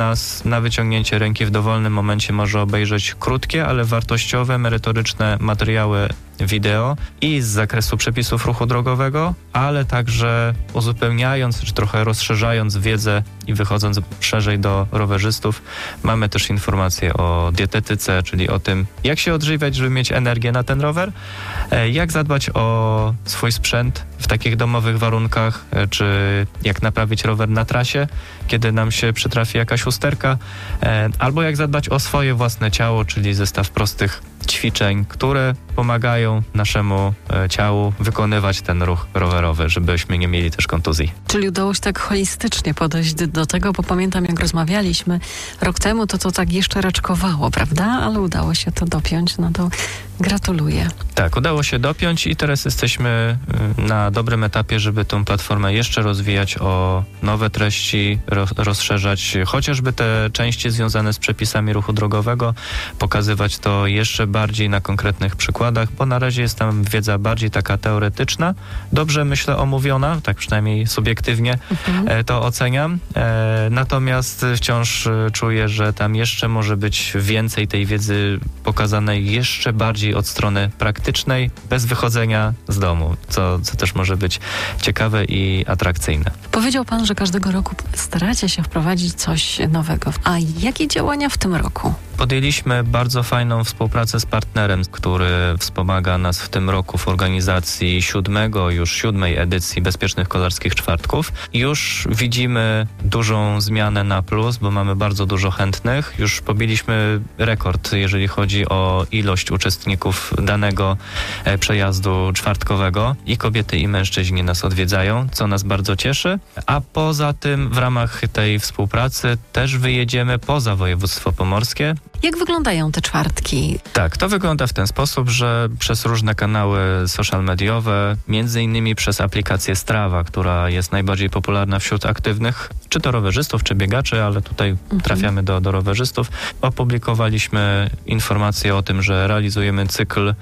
nas na wyciągnięcie ręki w dowolnym momencie może obejrzeć krótkie, ale wartościowe, merytoryczne materiały wideo i z zakresu przepisów ruchu drogowego, ale także uzupełniając, czy trochę rozszerzając wiedzę i wychodząc szerzej do rowerzystów, mamy też informacje o dietetyce, czyli o tym, jak się odżywiać, żeby mieć energię na ten rower, jak zadbać o swój sprzęt w takich domowych warunkach, czy jak naprawić rower na trasie, kiedy nam się przytrafi jakaś usterka, albo jak zadbać o swoje własne ciało, czyli zestaw prostych ćwiczeń, które pomagają naszemu ciału wykonywać ten ruch rowerowy, żebyśmy nie mieli też kontuzji. Czyli udało się tak holistycznie podejść do tego, bo pamiętam, jak rozmawialiśmy rok temu, to tak jeszcze raczkowało, prawda? Ale udało się to dopiąć, no to gratuluję. Tak, udało się dopiąć i teraz jesteśmy na dobrym etapie, żeby tą platformę jeszcze rozwijać o nowe treści, rozszerzać chociażby te części związane z przepisami ruchu drogowego, pokazywać to jeszcze bardziej na konkretnych przykładach, bo na razie jest tam wiedza bardziej taka teoretyczna, dobrze myślę omówiona, tak przynajmniej subiektywnie to oceniam, natomiast wciąż czuję, że tam jeszcze może być więcej tej wiedzy pokazanej jeszcze bardziej od strony praktycznej, bez wychodzenia z domu, co też może być ciekawe i atrakcyjne. Powiedział pan, że każdego roku staracie się wprowadzić coś nowego. A jakie działania w tym roku? Podjęliśmy bardzo fajną współpracę z partnerem, który wspomaga nas w tym roku w organizacji siódmej edycji Bezpiecznych Kolarskich Czwartków. Już widzimy dużą zmianę na plus, bo mamy bardzo dużo chętnych. Już pobiliśmy rekord, jeżeli chodzi o ilość uczestników danego przejazdu czwartkowego. I kobiety, i mężczyźni nas odwiedzają, co nas bardzo cieszy. A poza tym w ramach tej współpracy też wyjedziemy poza województwo pomorskie. Jak wyglądają te czwartki? Tak, to wygląda w ten sposób, że przez różne kanały social mediowe, między innymi przez aplikację Strava, która jest najbardziej popularna wśród aktywnych, czy to rowerzystów, czy biegaczy, ale tutaj trafiamy do rowerzystów, opublikowaliśmy informację o tym, że realizujemy cykl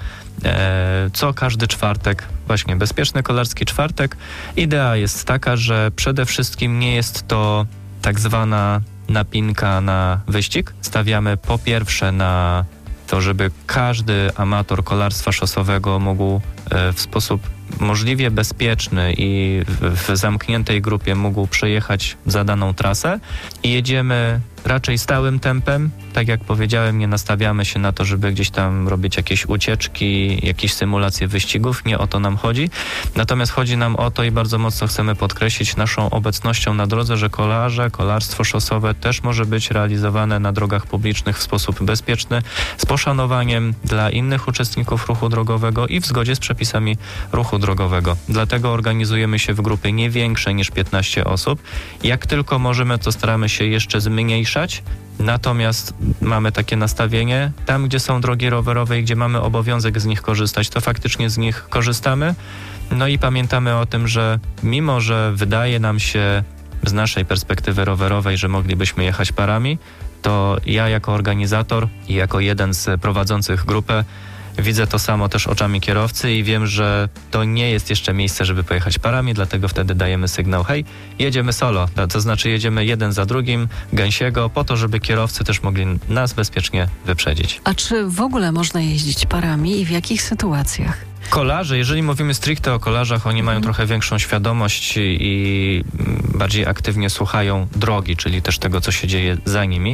co każdy czwartek, właśnie Bezpieczny Kolarski Czwartek. Idea jest taka, że przede wszystkim nie jest to tak zwana napinka na wyścig. Stawiamy po pierwsze na to, żeby każdy amator kolarstwa szosowego mógł w sposób możliwie bezpieczny i w zamkniętej grupie mógł przejechać zadaną trasę i jedziemy raczej stałym tempem. Tak jak powiedziałem, nie nastawiamy się na to, żeby gdzieś tam robić jakieś ucieczki, jakieś symulacje wyścigów. Nie o to nam chodzi. Natomiast chodzi nam o to i bardzo mocno chcemy podkreślić naszą obecnością na drodze, że kolarstwo szosowe też może być realizowane na drogach publicznych w sposób bezpieczny, z poszanowaniem dla innych uczestników ruchu drogowego i w zgodzie z przepisami ruchu drogowego. Dlatego organizujemy się w grupy nie większe niż 15 osób. Jak tylko możemy, to staramy się jeszcze zmniejszać. Natomiast mamy takie nastawienie, tam gdzie są drogi rowerowe i gdzie mamy obowiązek z nich korzystać, to faktycznie z nich korzystamy. No i pamiętamy o tym, że mimo, że wydaje nam się z naszej perspektywy rowerowej, że moglibyśmy jechać parami, to ja jako organizator i jako jeden z prowadzących grupę widzę to samo też oczami kierowcy i wiem, że to nie jest jeszcze miejsce, żeby pojechać parami, dlatego wtedy dajemy sygnał, hej, jedziemy solo, to znaczy jedziemy jeden za drugim, gęsiego, po to, żeby kierowcy też mogli nas bezpiecznie wyprzedzić. A czy w ogóle można jeździć parami i w jakich sytuacjach? Kolarze, jeżeli mówimy stricte o kolarzach, oni mają trochę większą świadomość i bardziej aktywnie słuchają drogi, czyli też tego, co się dzieje za nimi.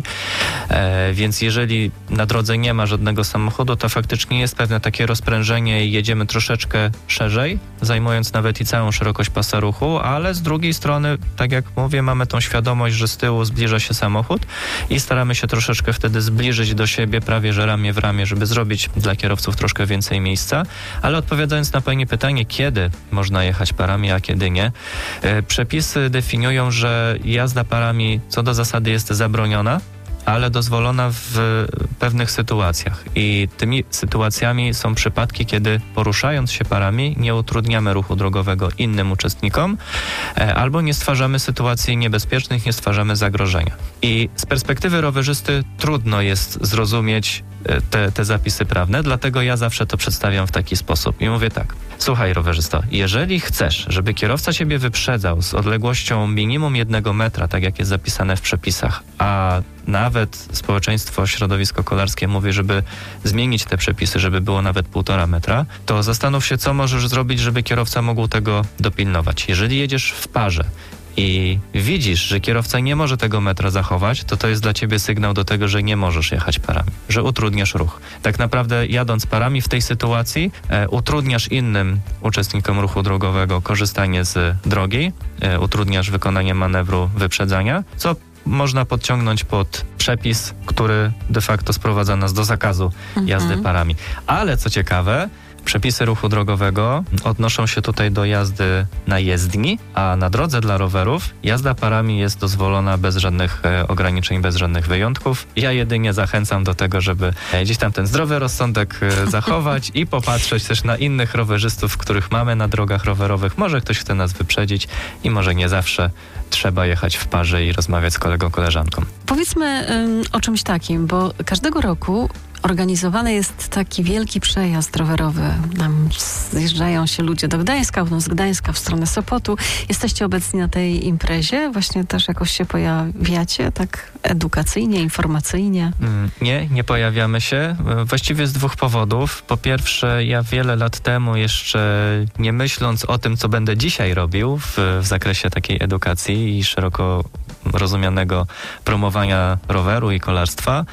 Więc jeżeli na drodze nie ma żadnego samochodu, to faktycznie jest pewne takie rozprężenie i jedziemy troszeczkę szerzej, zajmując nawet i całą szerokość pasa ruchu, ale z drugiej strony, tak jak mówię, mamy tą świadomość, że z tyłu zbliża się samochód i staramy się troszeczkę wtedy zbliżyć do siebie, prawie że ramię w ramię, żeby zrobić dla kierowców troszkę więcej miejsca, ale odpowiadając na pani pytanie, kiedy można jechać parami, a kiedy nie, przepisy definiują, że jazda parami co do zasady jest zabroniona, ale dozwolona w pewnych sytuacjach. I tymi sytuacjami są przypadki, kiedy poruszając się parami nie utrudniamy ruchu drogowego innym uczestnikom albo nie stwarzamy sytuacji niebezpiecznych, nie stwarzamy zagrożenia. I z perspektywy rowerzysty trudno jest zrozumieć, te zapisy prawne, dlatego ja zawsze to przedstawiam w taki sposób i mówię tak: słuchaj, rowerzysto, jeżeli chcesz, żeby kierowca ciebie wyprzedzał z odległością minimum 1 metra, tak jak jest zapisane w przepisach, a nawet społeczeństwo, środowisko kolarskie mówi, żeby zmienić te przepisy, żeby było nawet 1,5 metra, to zastanów się, co możesz zrobić, żeby kierowca mógł tego dopilnować. Jeżeli jedziesz w parze i widzisz, że kierowca nie może tego metra zachować, to jest dla ciebie sygnał do tego, że nie możesz jechać parami, że utrudniasz ruch. Tak naprawdę jadąc parami w tej sytuacji utrudniasz innym uczestnikom ruchu drogowego korzystanie z drogi, utrudniasz wykonanie manewru wyprzedzania, co można podciągnąć pod przepis, który de facto sprowadza nas do zakazu jazdy parami. Ale co ciekawe, przepisy ruchu drogowego odnoszą się tutaj do jazdy na jezdni, a na drodze dla rowerów jazda parami jest dozwolona bez żadnych ograniczeń, bez żadnych wyjątków. Ja jedynie zachęcam do tego, żeby gdzieś tam ten zdrowy rozsądek zachować i popatrzeć też na innych rowerzystów, których mamy na drogach rowerowych. Może ktoś chce nas wyprzedzić i może nie zawsze trzeba jechać w parze i rozmawiać z kolegą, koleżanką. Powiedzmy o czymś takim, bo każdego roku organizowany jest taki wielki przejazd rowerowy. Tam zjeżdżają się ludzie do Gdańska, z Gdańska w stronę Sopotu. Jesteście obecni na tej imprezie? Właśnie też jakoś się pojawiacie, tak edukacyjnie, informacyjnie? Nie pojawiamy się. Właściwie z 2 powodów. Po pierwsze, ja wiele lat temu jeszcze nie myśląc o tym, co będę dzisiaj robił w zakresie takiej edukacji i szeroko rozumianego promowania roweru i kolarstwa,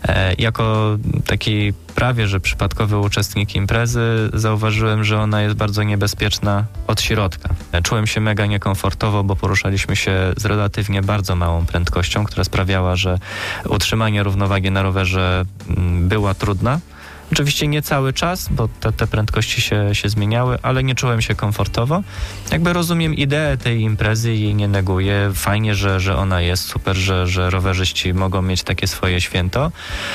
jako taki prawie że przypadkowy uczestnik imprezy zauważyłem, że ona jest bardzo niebezpieczna od środka. Czułem się mega niekomfortowo, bo poruszaliśmy się z relatywnie bardzo małą prędkością, która sprawiała, że utrzymanie równowagi na rowerze była trudna. Oczywiście nie cały czas, bo te prędkości się zmieniały, ale nie czułem się komfortowo. Jakby rozumiem ideę tej imprezy i jej nie neguję. Fajnie, że ona jest, super, że rowerzyści mogą mieć takie swoje święto.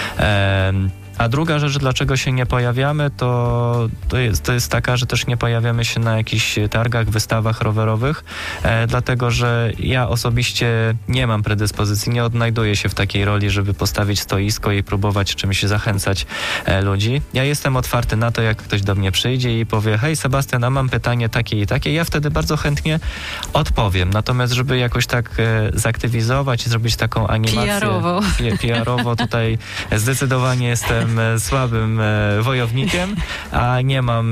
A druga rzecz, dlaczego się nie pojawiamy, to jest taka, że też nie pojawiamy się na jakichś targach, wystawach rowerowych, dlatego że ja osobiście nie mam predyspozycji, nie odnajduję się w takiej roli, żeby postawić stoisko i próbować czymś zachęcać ludzi. Ja jestem otwarty na to, jak ktoś do mnie przyjdzie i powie: hej Sebastian, a mam pytanie takie i takie. Ja wtedy bardzo chętnie odpowiem. Natomiast żeby jakoś tak zaktywizować i zrobić taką animację PR-owo tutaj zdecydowanie jestem słabym wojownikiem, a nie mam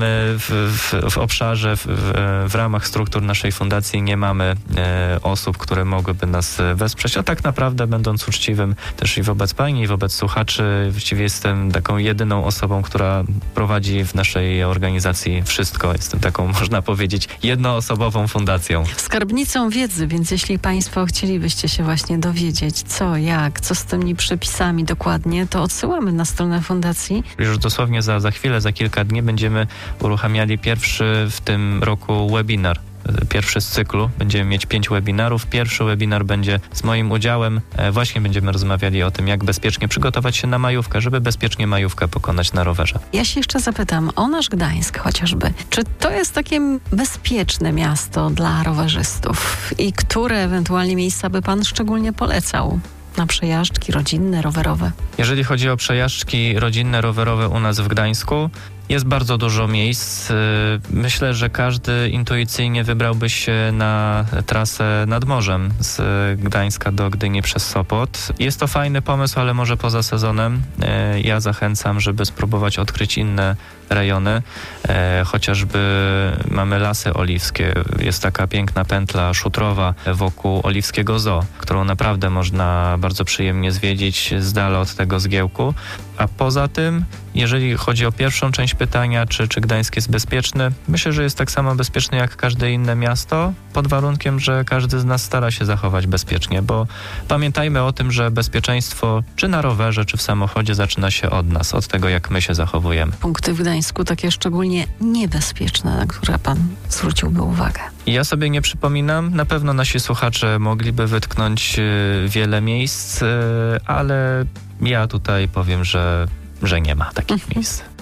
w obszarze, w ramach struktur naszej fundacji nie mamy osób, które mogłyby nas wesprzeć, a tak naprawdę, będąc uczciwym też i wobec pani, i wobec słuchaczy, właściwie jestem taką jedyną osobą, która prowadzi w naszej organizacji wszystko. Jestem taką, można powiedzieć, jednoosobową fundacją. Skarbnicą wiedzy, więc jeśli państwo chcielibyście się właśnie dowiedzieć, co, jak, co z tymi przepisami dokładnie, to odsyłamy na stronę fundacji. Już dosłownie za chwilę, za kilka dni będziemy uruchamiali pierwszy w tym roku webinar. Pierwszy z cyklu. Będziemy mieć 5 webinarów. Pierwszy webinar będzie z moim udziałem. Właśnie będziemy rozmawiali o tym, jak bezpiecznie przygotować się na majówkę, żeby bezpiecznie majówkę pokonać na rowerze. Ja się jeszcze zapytam o nasz Gdańsk chociażby. Czy to jest takie bezpieczne miasto dla rowerzystów? I które ewentualnie miejsca by pan szczególnie polecał na przejażdżki rodzinne, rowerowe? Jeżeli chodzi o przejażdżki rodzinne, rowerowe u nas w Gdańsku, jest bardzo dużo miejsc. Myślę, że każdy intuicyjnie wybrałby się na trasę nad morzem z Gdańska do Gdyni przez Sopot. Jest to fajny pomysł, ale może poza sezonem. Ja zachęcam, żeby spróbować odkryć inne rejony. Chociażby mamy Lasy Oliwskie. Jest taka piękna pętla szutrowa wokół Oliwskiego Zoo, którą naprawdę można bardzo przyjemnie zwiedzić z dala od tego zgiełku. A poza tym, jeżeli chodzi o pierwszą część pytania, czy Gdańsk jest bezpieczny, myślę, że jest tak samo bezpieczny jak każde inne miasto, pod warunkiem, że każdy z nas stara się zachować bezpiecznie, bo pamiętajmy o tym, że bezpieczeństwo czy na rowerze, czy w samochodzie zaczyna się od nas, od tego, jak my się zachowujemy. Punkty w Gdańsku takie szczególnie niebezpieczne, na które pan zwróciłby uwagę? Ja sobie nie przypominam. Na pewno nasi słuchacze mogliby wytknąć wiele miejsc, ale ja tutaj powiem, że nie ma takich miejsc.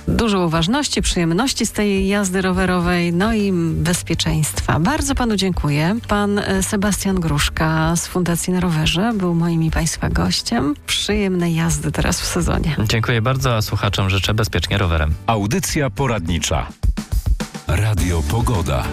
dużo uważności, przyjemności z tej jazdy rowerowej, no i bezpieczeństwa. Bardzo panu dziękuję. Pan Sebastian Gruszka z Fundacji Na Rowerze był moim i państwa gościem. Przyjemnej jazdy teraz w sezonie. Dziękuję bardzo, a słuchaczom życzę bezpiecznie rowerem. Audycja poradnicza. Radio Pogoda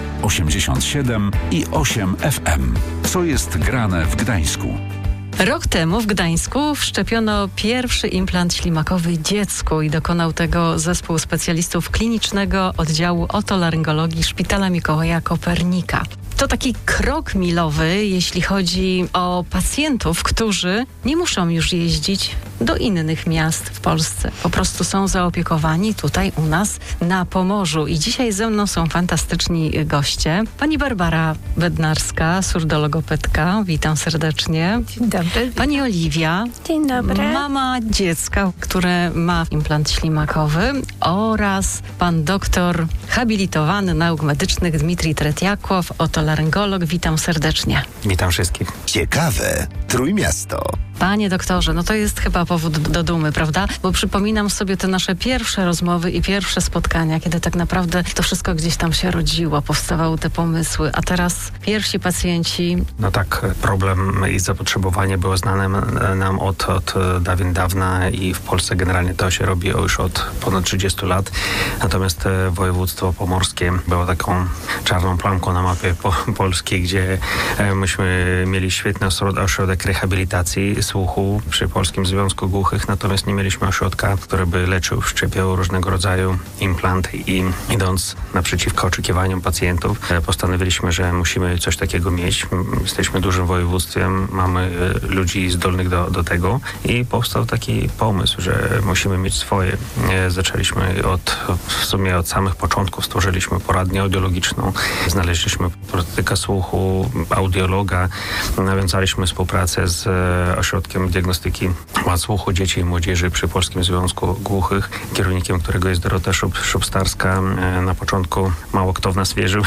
87,8 FM. Co jest grane w Gdańsku? Rok temu w Gdańsku wszczepiono pierwszy implant ślimakowy dziecku i dokonał tego zespół specjalistów klinicznego oddziału otolaryngologii Szpitala Mikołaja Kopernika. To taki krok milowy, jeśli chodzi o pacjentów, którzy nie muszą już jeździć do innych miast w Polsce. Po prostu są zaopiekowani tutaj u nas na Pomorzu. I dzisiaj ze mną są fantastyczni goście. Pani Barbara Bednarska, surdologopedka. Witam serdecznie. Dzień dobry. Pani Oliwia. Dzień dobry. Mama dziecka, które ma implant ślimakowy, oraz pan doktor habilitowany nauk medycznych Dmitrij Tretiakłow, otolaryngolog. Witam serdecznie. Witam wszystkich. Ciekawe Trójmiasto. Panie doktorze, no to jest chyba powód do dumy, prawda? Bo przypominam sobie te nasze pierwsze rozmowy i pierwsze spotkania, kiedy tak naprawdę to wszystko gdzieś tam się rodziło, powstawały te pomysły, a teraz pierwsi pacjenci. No tak, problem i zapotrzebowanie było znane nam od dawien dawna i w Polsce generalnie to się robi już od ponad 30 lat. Natomiast województwo pomorskie było taką czarną plamką na mapie Polski, gdzie myśmy mieli świetny ośrodek rehabilitacji słuchu przy Polskim Związku Głuchych, natomiast nie mieliśmy ośrodka, który by leczył, wszczepiał różnego rodzaju implanty i idąc naprzeciwko oczekiwaniom pacjentów, postanowiliśmy, że musimy coś takiego mieć. Jesteśmy dużym województwem, mamy ludzi zdolnych do tego i powstał taki pomysł, że musimy mieć swoje. Zaczęliśmy w sumie od samych początków, stworzyliśmy poradnię audiologiczną, znaleźliśmy praktyka słuchu, audiologa, nawiązaliśmy współpracę z Ośrodkiem Diagnostyki Wad Słuchu Dzieci i Młodzieży przy Polskim Związku Głuchych, kierownikiem którego jest Dorota Szubstarska. Na początku mało kto w nas wierzył.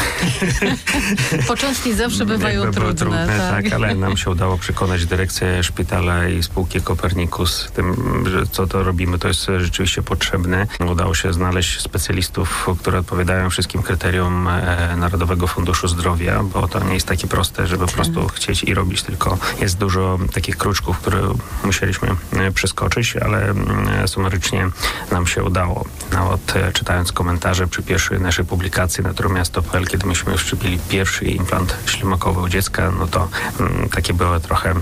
Początki zawsze bywają trudne. Tak, ale nam się udało przekonać dyrekcję szpitala i spółki Kopernikus tym, że co to robimy, to jest rzeczywiście potrzebne. Udało się znaleźć specjalistów, które odpowiadają wszystkim kryterium Narodowego Funduszu Zdrowia, bo to nie jest takie proste, żeby po prostu chcieć i robić, tylko jest dużo takich kruczków, które musieliśmy przeskoczyć, ale sumarycznie nam się udało. Nawet czytając komentarze przy pierwszej naszej publikacji na Trójmiasto.pl, kiedy myśmy wszczepili pierwszy implant ślimakowy u dziecka, no to takie były trochę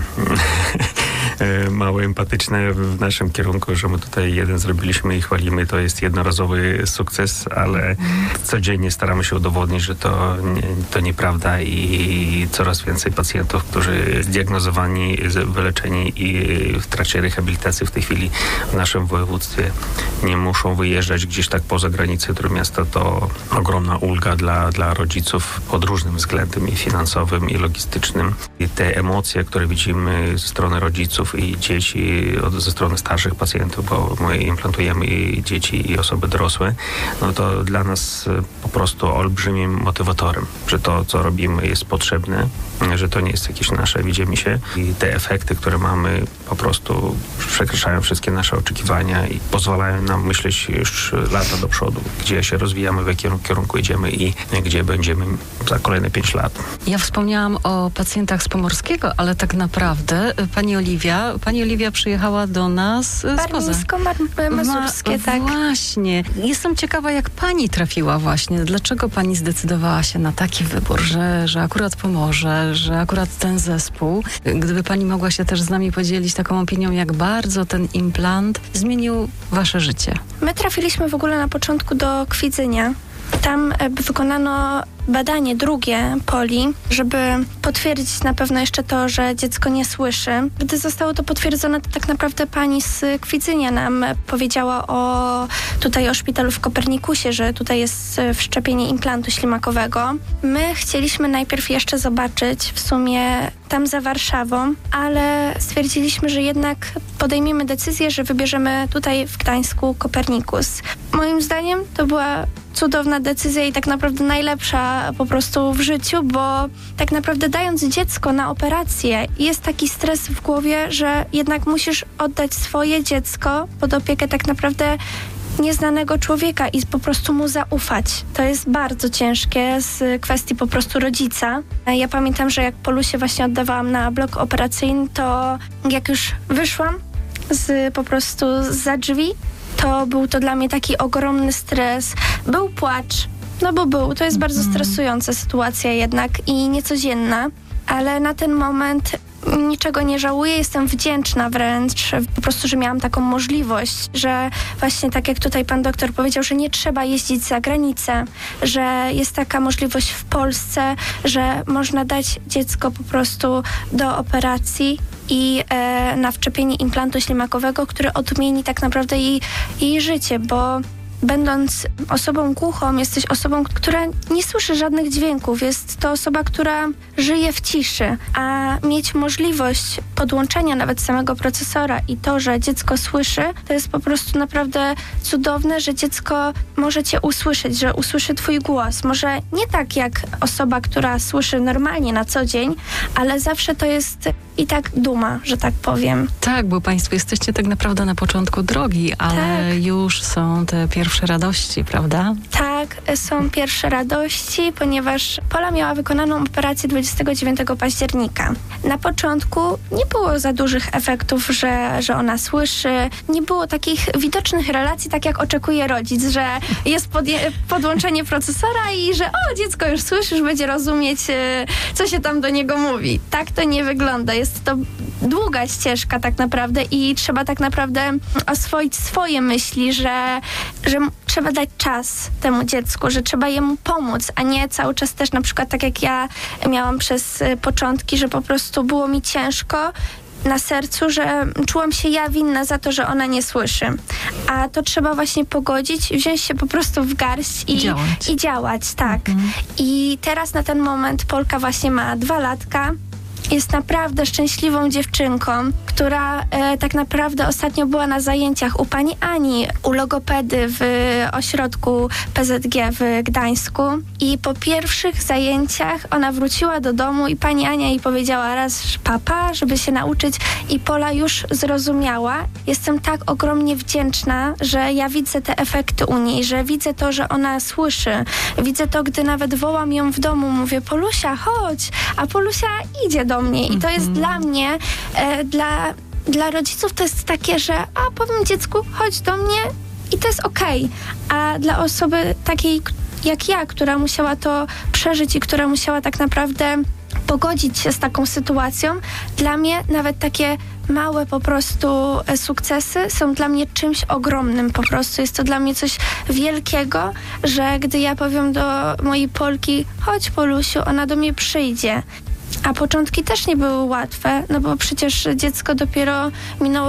mało empatyczne w naszym kierunku, że my tutaj jeden zrobiliśmy i chwalimy. To jest jednorazowy sukces, ale codziennie staramy się udowodnić, że to nieprawda i coraz więcej pacjentów, którzy zdiagnozowani, wyleczeni i w trakcie rehabilitacji w tej chwili w naszym województwie nie muszą wyjeżdżać gdzieś tak poza granicę Trójmiasta. To ogromna ulga dla rodziców pod różnym względem i finansowym, i logistycznym. I te emocje, które widzimy ze strony rodziców i dzieci, ze strony starszych pacjentów, bo my implantujemy i dzieci, i osoby dorosłe, no to dla nas po prostu olbrzymim motywatorem, że to, co robimy, jest potrzebne, że to nie jest jakieś nasze widzimisię i te efekty, które mamy, po prostu przekraczają wszystkie nasze oczekiwania i pozwalają nam myśleć już lata do przodu, gdzie się rozwijamy, w jakim kierunku idziemy i gdzie będziemy za kolejne 5 lat. Ja wspomniałam o pacjentach z Pomorskiego, ale tak naprawdę Pani Oliwia przyjechała do nas spoza. Warmińsko-Mazurskie, tak. Właśnie. Jestem ciekawa, jak Pani trafiła właśnie. Dlaczego Pani zdecydowała się na taki wybór, że akurat Pomorze, że akurat ten zespół? Gdyby Pani mogła się też z nami podzielić taką opinią, jak bardzo ten implant zmienił Wasze życie. My trafiliśmy w ogóle na początku do Kwidzynia. Tam wykonano badanie drugie Poli, żeby potwierdzić na pewno jeszcze to, że dziecko nie słyszy. Gdy zostało to potwierdzone, to tak naprawdę pani z Kwidzynia nam powiedziała o szpitalu w Kopernikusie, że tutaj jest wszczepienie implantu ślimakowego. My chcieliśmy najpierw jeszcze zobaczyć w sumie tam za Warszawą, ale stwierdziliśmy, że jednak podejmiemy decyzję, że wybierzemy tutaj w Gdańsku Kopernikus. Moim zdaniem to była cudowna decyzja i tak naprawdę najlepsza po prostu w życiu, bo tak naprawdę dając dziecko na operację, jest taki stres w głowie, że jednak musisz oddać swoje dziecko pod opiekę tak naprawdę nieznanego człowieka i po prostu mu zaufać. To jest bardzo ciężkie z kwestii po prostu rodzica. Ja pamiętam, że jak Polusię właśnie oddawałam na blok operacyjny, to jak już wyszłam po prostu za drzwi, to był to dla mnie taki ogromny stres. Był płacz, to jest bardzo stresująca sytuacja jednak i niecodzienna, ale na ten moment niczego nie żałuję, jestem wdzięczna wręcz po prostu, że miałam taką możliwość, że właśnie tak jak tutaj pan doktor powiedział, że nie trzeba jeździć za granicę, że jest taka możliwość w Polsce, że można dać dziecko po prostu do operacji i na wszczepienie implantu ślimakowego, który odmieni tak naprawdę jej życie, bo będąc osobą głuchą, jesteś osobą, która nie słyszy żadnych dźwięków. Jest to osoba, która żyje w ciszy, a mieć możliwość podłączenia nawet samego procesora i to, że dziecko słyszy, to jest po prostu naprawdę cudowne, że dziecko może cię usłyszeć, że usłyszy twój głos. Może nie tak jak osoba, która słyszy normalnie na co dzień, ale zawsze to jest i tak duma, że tak powiem. Tak, bo państwo jesteście tak naprawdę na początku drogi, ale już są te pierwsze radości, prawda? Tak, są pierwsze radości, ponieważ Pola miała wykonaną operację 29 października. Na początku nie było za dużych efektów, że ona słyszy. Nie było takich widocznych relacji, tak jak oczekuje rodzic, że jest podłączenie procesora i że dziecko już słyszy, już będzie rozumieć, co się tam do niego mówi. Tak to nie wygląda. Jest to długa ścieżka tak naprawdę i trzeba tak naprawdę oswoić swoje myśli, że trzeba dać czas temu dziecku, że trzeba jemu pomóc, a nie cały czas też na przykład tak jak ja miałam przez początki, że po prostu było mi ciężko na sercu, że czułam się ja winna za to, że ona nie słyszy. A to trzeba właśnie pogodzić, wziąć się po prostu w garść i działać, tak. I teraz na ten moment Polka właśnie ma 2 latka. Jest naprawdę szczęśliwą dziewczynką, która tak naprawdę ostatnio była na zajęciach u pani Ani, u logopedy w ośrodku PZG w Gdańsku. I po pierwszych zajęciach ona wróciła do domu i pani Ania jej powiedziała raz papa, żeby się nauczyć i Pola już zrozumiała. Jestem tak ogromnie wdzięczna, że ja widzę te efekty u niej, że widzę to, że ona słyszy. Widzę to, gdy nawet wołam ją w domu, mówię Polusia, chodź, a Polusia idzie do mnie i to jest dla mnie, dla rodziców to jest takie, że powiem dziecku, chodź do mnie i to jest okej. A dla osoby takiej jak ja, która musiała to przeżyć i która musiała tak naprawdę pogodzić się z taką sytuacją, dla mnie nawet takie małe po prostu sukcesy są dla mnie czymś ogromnym po prostu. Jest to dla mnie coś wielkiego, że gdy ja powiem do mojej Polki, chodź Polusiu, ona do mnie przyjdzie. A początki też nie były łatwe, no bo przecież dziecko dopiero minęło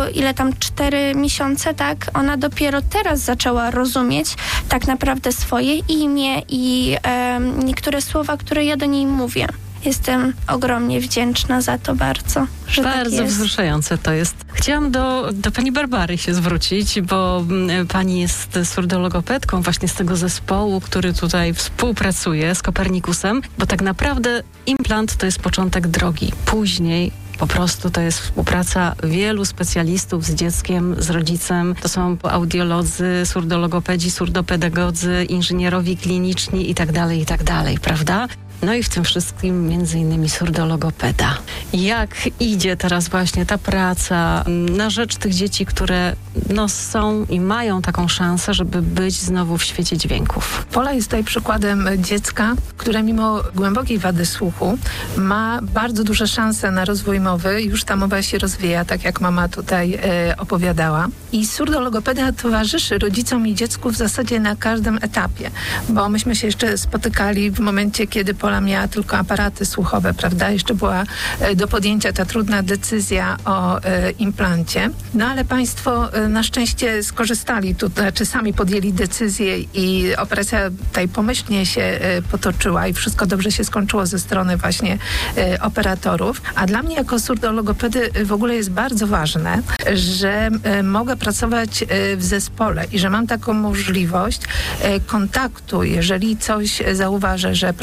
4 miesiące, tak? Ona dopiero teraz zaczęła rozumieć tak naprawdę swoje imię i niektóre słowa, które ja do niej mówię. Jestem ogromnie wdzięczna za to bardzo, że bardzo tak jest. Wzruszające to jest. Chciałam do pani Barbary się zwrócić, bo pani jest surdologopedką właśnie z tego zespołu, który tutaj współpracuje z Kopernikusem, bo tak naprawdę implant to jest początek drogi. Później po prostu to jest współpraca wielu specjalistów z dzieckiem, z rodzicem. To są audiolodzy, surdologopedzi, surdopedagodzy, inżynierowie kliniczni i tak dalej, prawda? No i w tym wszystkim między innymi surdologopeda. Jak idzie teraz właśnie ta praca na rzecz tych dzieci, które są i mają taką szansę, żeby być znowu w świecie dźwięków? Pola jest tutaj przykładem dziecka, które mimo głębokiej wady słuchu ma bardzo duże szanse na rozwój mowy. Już ta mowa się rozwija, tak jak mama tutaj opowiadała. I surdologopeda towarzyszy rodzicom i dziecku w zasadzie na każdym etapie, bo myśmy się jeszcze spotykali w momencie, kiedy Pola miała tylko aparaty słuchowe, prawda? Jeszcze była do podjęcia ta trudna decyzja o implancie. No ale państwo na szczęście skorzystali tutaj, czy sami podjęli decyzję i operacja tutaj pomyślnie się potoczyła i wszystko dobrze się skończyło ze strony właśnie operatorów. A dla mnie jako surdologopedy w ogóle jest bardzo ważne, że mogę pracować w zespole i że mam taką możliwość kontaktu, jeżeli coś zauważę, że procesor mowy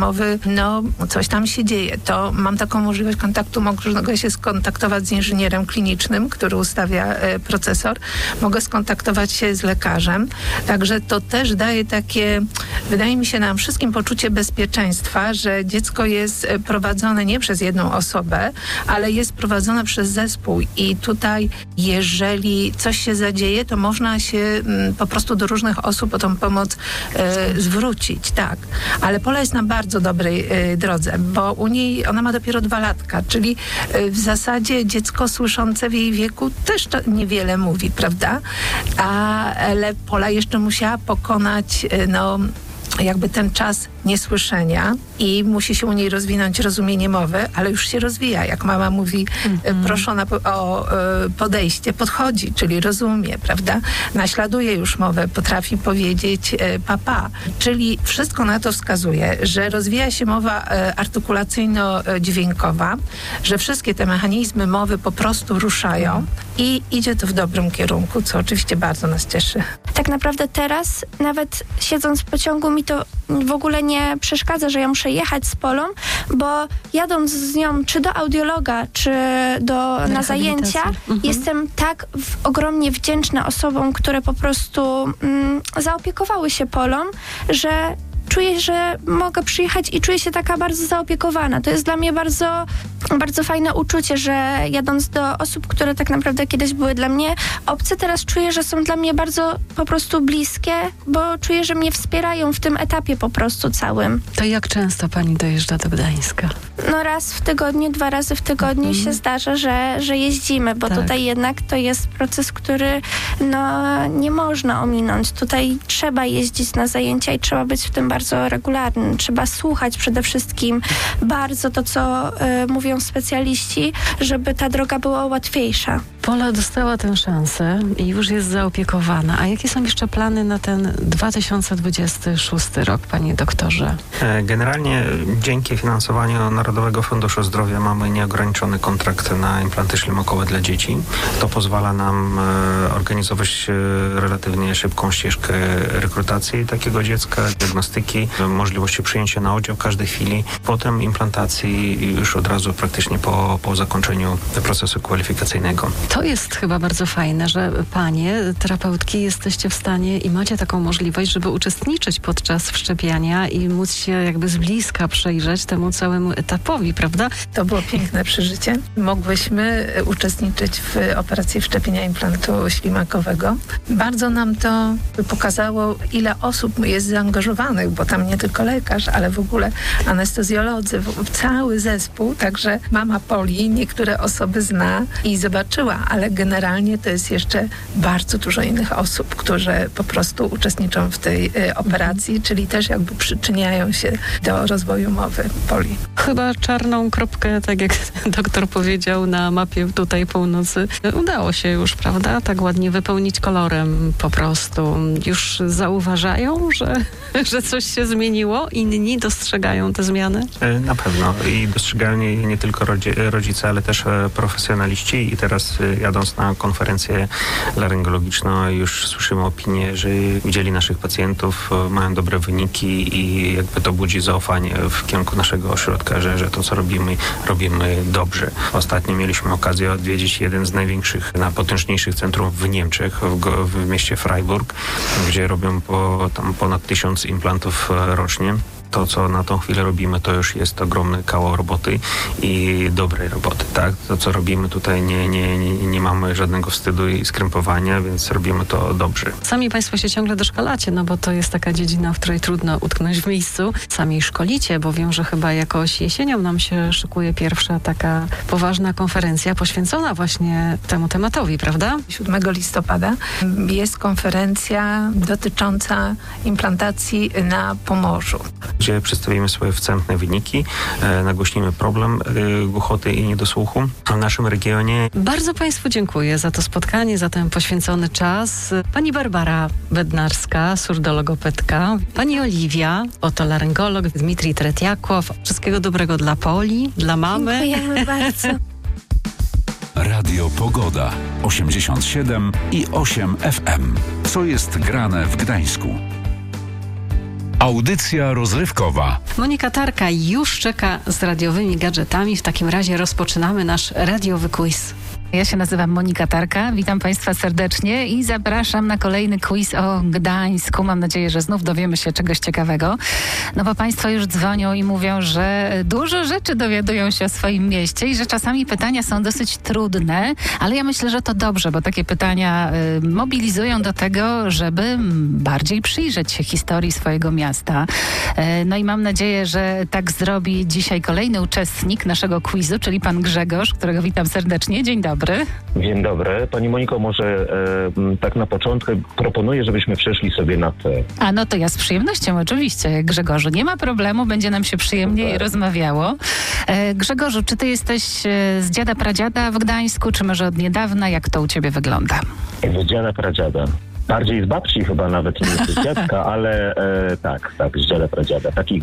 mowy, no coś tam się dzieje, to mam taką możliwość kontaktu, mogę się skontaktować z inżynierem klinicznym, który ustawia procesor, mogę skontaktować się z lekarzem, także to też daje takie, wydaje mi się nam wszystkim poczucie bezpieczeństwa, że dziecko jest prowadzone nie przez jedną osobę, ale jest prowadzone przez zespół i tutaj jeżeli coś się zadzieje, to można się po prostu do różnych osób o tą pomoc zwrócić, tak. Ale Pola jest na bardzo dobrej drodze, bo u niej ona ma dopiero 2 latka, czyli w zasadzie dziecko słyszące w jej wieku też niewiele mówi, prawda? Ale Pola jeszcze musiała pokonać jakby ten czas niesłyszenia i musi się u niej rozwinąć rozumienie mowy, ale już się rozwija. Jak mama mówi, proszę o podejście, podchodzi, czyli rozumie, prawda? Naśladuje już mowę, potrafi powiedzieć papa. Czyli wszystko na to wskazuje, że rozwija się mowa artykulacyjno-dźwiękowa, że wszystkie te mechanizmy mowy po prostu ruszają i idzie to w dobrym kierunku, co oczywiście bardzo nas cieszy. Tak naprawdę teraz, nawet siedząc w pociągu, mi to w ogóle nie przeszkadza, że ja muszę jechać z Polą, bo jadąc z nią czy do audiologa, czy na zajęcia, jestem tak ogromnie wdzięczna osobom, które po prostu zaopiekowały się Polą, że czuję, że mogę przyjechać i czuję się taka bardzo zaopiekowana. To jest dla mnie bardzo, bardzo fajne uczucie, że jadąc do osób, które tak naprawdę kiedyś były dla mnie obce, teraz czuję, że są dla mnie bardzo po prostu bliskie, bo czuję, że mnie wspierają w tym etapie po prostu całym. To jak często pani dojeżdża do Gdańska? No raz w tygodniu, 2 razy w tygodniu się zdarza, że jeździmy, bo tutaj jednak to jest proces, który nie można ominąć. Tutaj trzeba jeździć na zajęcia i trzeba być w tym bardzo regularnym. Trzeba słuchać przede wszystkim bardzo to, co mówią specjaliści, żeby ta droga była łatwiejsza. Pola dostała tę szansę i już jest zaopiekowana. A jakie są jeszcze plany na ten 2026 rok, panie doktorze? Generalnie dzięki finansowaniu Narodowego Funduszu Zdrowia mamy nieograniczony kontrakt na implanty ślimakowe dla dzieci. To pozwala nam organizować relatywnie szybką ścieżkę rekrutacji takiego dziecka, diagnostyki, możliwości przyjęcia na oddział w każdej chwili, potem implantacji już od razu praktycznie po zakończeniu procesu kwalifikacyjnego. To jest chyba bardzo fajne, że panie, terapeutki, jesteście w stanie i macie taką możliwość, żeby uczestniczyć podczas wszczepiania i móc się jakby z bliska przejrzeć temu całemu etapowi, prawda? To było piękne przeżycie. Mogłyśmy uczestniczyć w operacji wszczepienia implantu ślimakowego. Bardzo nam to pokazało, ile osób jest zaangażowanych, bo tam nie tylko lekarz, ale w ogóle anestezjolodzy, cały zespół, także mama Poli niektóre osoby zna i zobaczyła, ale generalnie to jest jeszcze bardzo dużo innych osób, które po prostu uczestniczą w tej operacji, czyli też jakby przyczyniają się do rozwoju mowy Poli. Chyba czarną kropkę, tak jak doktor powiedział, na mapie tutaj północy udało się już, prawda? Tak ładnie wypełnić kolorem po prostu. Już zauważają, że coś się zmieniło? Inni dostrzegają te zmiany? Na pewno. I dostrzegają nie tylko rodzice, ale też profesjonaliści. I teraz jadąc na konferencję laryngologiczną już słyszymy opinie, że widzieli naszych pacjentów, mają dobre wyniki i jakby to budzi zaufanie w kierunku naszego ośrodka, że to, co robimy dobrze. Ostatnio mieliśmy okazję odwiedzić jeden z największych, najpotężniejszych centrum w Niemczech, w mieście Freiburg, gdzie robią ponad 1000 implantów rocznie. To, co na tą chwilę robimy, to już jest ogromny kawał roboty i dobrej roboty, tak? To, co robimy tutaj, nie mamy żadnego wstydu i skrępowania, więc robimy to dobrze. Sami państwo się ciągle doszkalacie, no bo to jest taka dziedzina, w której trudno utknąć w miejscu. Sami szkolicie, bo wiem, że chyba jakoś jesienią nam się szykuje pierwsza taka poważna konferencja poświęcona właśnie temu tematowi, prawda? 7 listopada jest konferencja dotycząca implantacji na Pomorzu, gdzie przedstawimy swoje wstępne wyniki, nagłośnimy problem głuchoty i niedosłuchu w naszym regionie. Bardzo państwu dziękuję za to spotkanie, za ten poświęcony czas. Pani Barbara Bednarska, surdologopedka, pani Oliwia, otolaryngolog, Dmitrij Tretiakow. Wszystkiego dobrego dla Poli, dla mamy. Dziękujemy bardzo. Radio Pogoda 87,8 FM. Co jest grane w Gdańsku? Audycja rozrywkowa. Monika Tarka już czeka z radiowymi gadżetami. W takim razie rozpoczynamy nasz radiowy quiz. Ja się nazywam Monika Tarka, witam Państwa serdecznie i zapraszam na kolejny quiz o Gdańsku. Mam nadzieję, że znów dowiemy się czegoś ciekawego, no bo Państwo już dzwonią i mówią, że dużo rzeczy dowiadują się o swoim mieście i że czasami pytania są dosyć trudne, ale ja myślę, że to dobrze, bo takie pytania mobilizują do tego, żeby bardziej przyjrzeć się historii swojego miasta. No i mam nadzieję, że tak zrobi dzisiaj kolejny uczestnik naszego quizu, czyli pan Grzegorz, którego witam serdecznie. Dzień dobry. Dzień dobry. Pani Moniko, może tak na początku proponuję, żebyśmy przeszli sobie na ty. A no to ja z przyjemnością, oczywiście, Grzegorzu. Nie ma problemu, będzie nam się przyjemniej rozmawiało. Grzegorzu, czy ty jesteś z dziada pradziada w Gdańsku, czy może od niedawna? Jak to u ciebie wygląda? Z dziada pradziada. Bardziej z babci chyba nawet niż z dziadka, ale tak, z dziada pradziada. Taki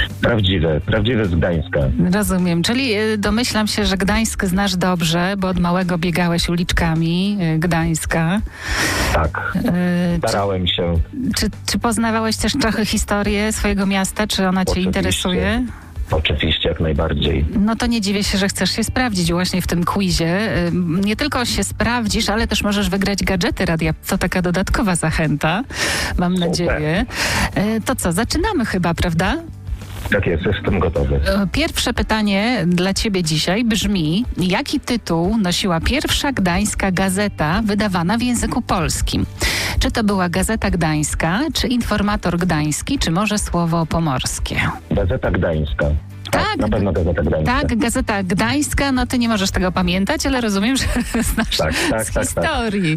prawdziwy z Gdańska. Rozumiem, czyli domyślam się, że Gdańsk znasz dobrze, bo od małego biegałeś uliczkami Gdańska. Tak, starałem się. Czy poznawałeś też trochę historię swojego miasta? Czy ona cię interesuje? Oczywiście, jak najbardziej. No to nie dziwię się, że chcesz się sprawdzić właśnie w tym quizie. Nie tylko się sprawdzisz, ale też możesz wygrać gadżety radia. To taka dodatkowa zachęta, mam nadzieję. To co, zaczynamy chyba, prawda? Tak jest, jestem gotowy. Pierwsze pytanie dla ciebie dzisiaj brzmi: jaki tytuł nosiła pierwsza gdańska gazeta wydawana w języku polskim? Czy to była Gazeta Gdańska, czy Informator Gdański, czy może Słowo Pomorskie? Gazeta Gdańska. Tak, na pewno Gazeta Gdańska. Tak, Gazeta Gdańska, no ty nie możesz tego pamiętać, ale rozumiem, że znasz z historii.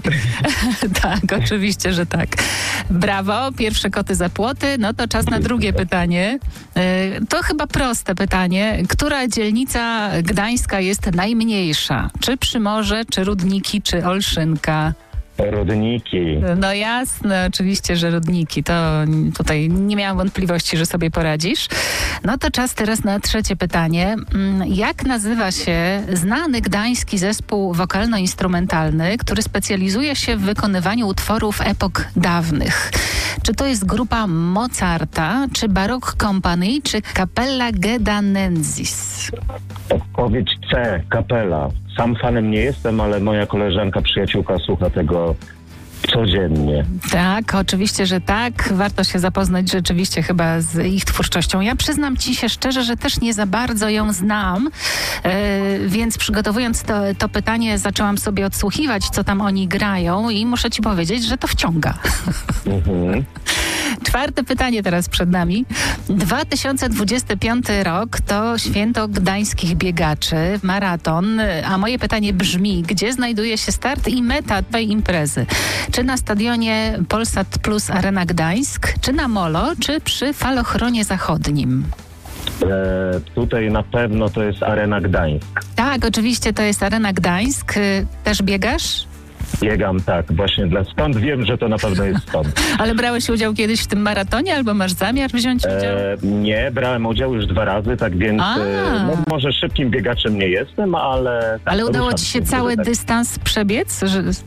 Tak, oczywiście, że tak. Brawo, pierwsze koty za płoty. No to czas na drugie pytanie. To chyba proste pytanie. Która dzielnica gdańska jest najmniejsza? Czy Przymorze, czy Rudniki, czy Olszynka? Rudniki. No jasne, oczywiście, że Rudniki. To tutaj nie miałam wątpliwości, że sobie poradzisz. No to czas teraz na trzecie pytanie. Jak nazywa się znany gdański zespół wokalno-instrumentalny, który specjalizuje się w wykonywaniu utworów epok dawnych? Czy to jest grupa Mozarta, czy Baroque Company, czy Capella Gedanensis? Odpowiedź C, Kapela. Sam fanem nie jestem, ale moja koleżanka, przyjaciółka słucha tego codziennie. Tak, oczywiście, że tak. Warto się zapoznać rzeczywiście chyba z ich twórczością. Ja przyznam ci się szczerze, że też nie za bardzo ją znam, więc przygotowując to pytanie zaczęłam sobie odsłuchiwać, co tam oni grają i muszę ci powiedzieć, że to wciąga. Mhm. Czwarte pytanie teraz przed nami. 2025 rok to święto gdańskich biegaczy, maraton, a moje pytanie brzmi, gdzie znajduje się start i meta tej imprezy? Czy na stadionie Polsat Plus Arena Gdańsk, czy na Molo, czy przy Falochronie Zachodnim? Tutaj na pewno to jest Arena Gdańsk. Tak, oczywiście to jest Arena Gdańsk. Też biegasz? Biegam, tak, właśnie stąd wiem, że to na pewno jest stąd. Ale brałeś udział kiedyś w tym maratonie, albo masz zamiar wziąć udział? Nie, brałem udział już 2 razy, tak więc może szybkim biegaczem nie jestem, ale... Tak, ale udało ci się cały dystans przebiec?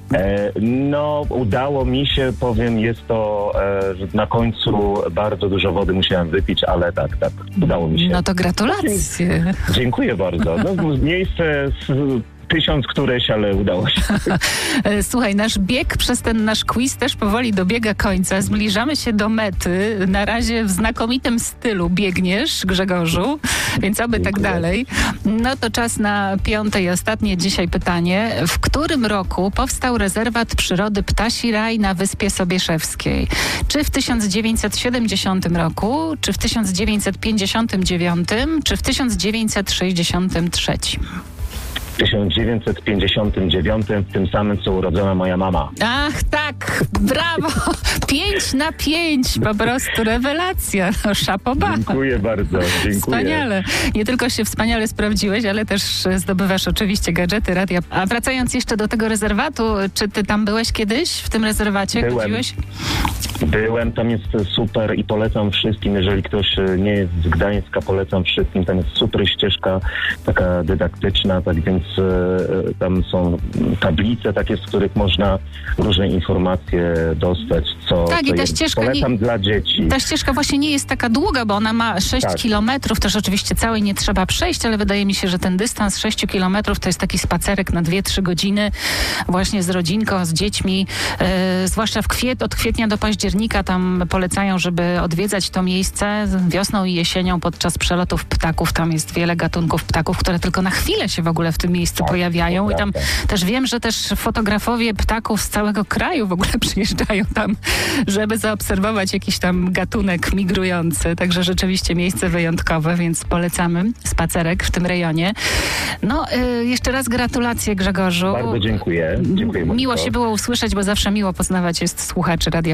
Udało mi się, powiem, jest to, że na końcu bardzo dużo wody musiałem wypić, ale tak, udało mi się. No to gratulacje. Dziękuję bardzo. Miejsce 1000 któreś, ale udało się. Słuchaj, nasz bieg przez ten nasz quiz też powoli dobiega końca. Zbliżamy się do mety. Na razie w znakomitym stylu biegniesz, Grzegorzu, więc oby tak dalej. No to czas na 5. i ostatnie dzisiaj pytanie. W którym roku powstał rezerwat przyrody Ptasi Raj na Wyspie Sobieszewskiej? Czy w 1970 roku, czy w 1959, czy w 1963? W 1959, w tym samym, co urodzona moja mama. Ach, tak, brawo! 5 na 5, po prostu rewelacja. No, szapoba. Dziękuję bardzo, dziękuję. Wspaniale. Nie tylko się wspaniale sprawdziłeś, ale też zdobywasz oczywiście gadżety, radia. A wracając jeszcze do tego rezerwatu, czy ty tam byłeś kiedyś w tym rezerwacie? Byłem. Chodziłeś? Byłem, tam jest super i polecam wszystkim, jeżeli ktoś nie jest z Gdańska, polecam wszystkim, tam jest super ścieżka taka dydaktyczna, tak więc tam są tablice takie, z których można różne informacje dostać, Tak, i ta ścieżka polecam dla dzieci. Ta ścieżka właśnie nie jest taka długa, bo ona ma 6 kilometrów, też oczywiście całej nie trzeba przejść, ale wydaje mi się, że ten dystans 6 kilometrów to jest taki spacerek na 2-3 godziny właśnie z rodzinką, z dziećmi, zwłaszcza od kwietnia do października tam polecają, żeby odwiedzać to miejsce wiosną i jesienią podczas przelotów ptaków. Tam jest wiele gatunków ptaków, które tylko na chwilę się w ogóle w tym miejscu pojawiają i tam też wiem, że też fotografowie ptaków z całego kraju w ogóle przyjeżdżają tam, żeby zaobserwować jakiś tam gatunek migrujący. Także rzeczywiście miejsce wyjątkowe, więc polecamy spacerek w tym rejonie. No, jeszcze raz gratulacje, Grzegorzu. Bardzo dziękuję. Miło się było usłyszeć, bo zawsze miło poznawać jest słuchaczy radia.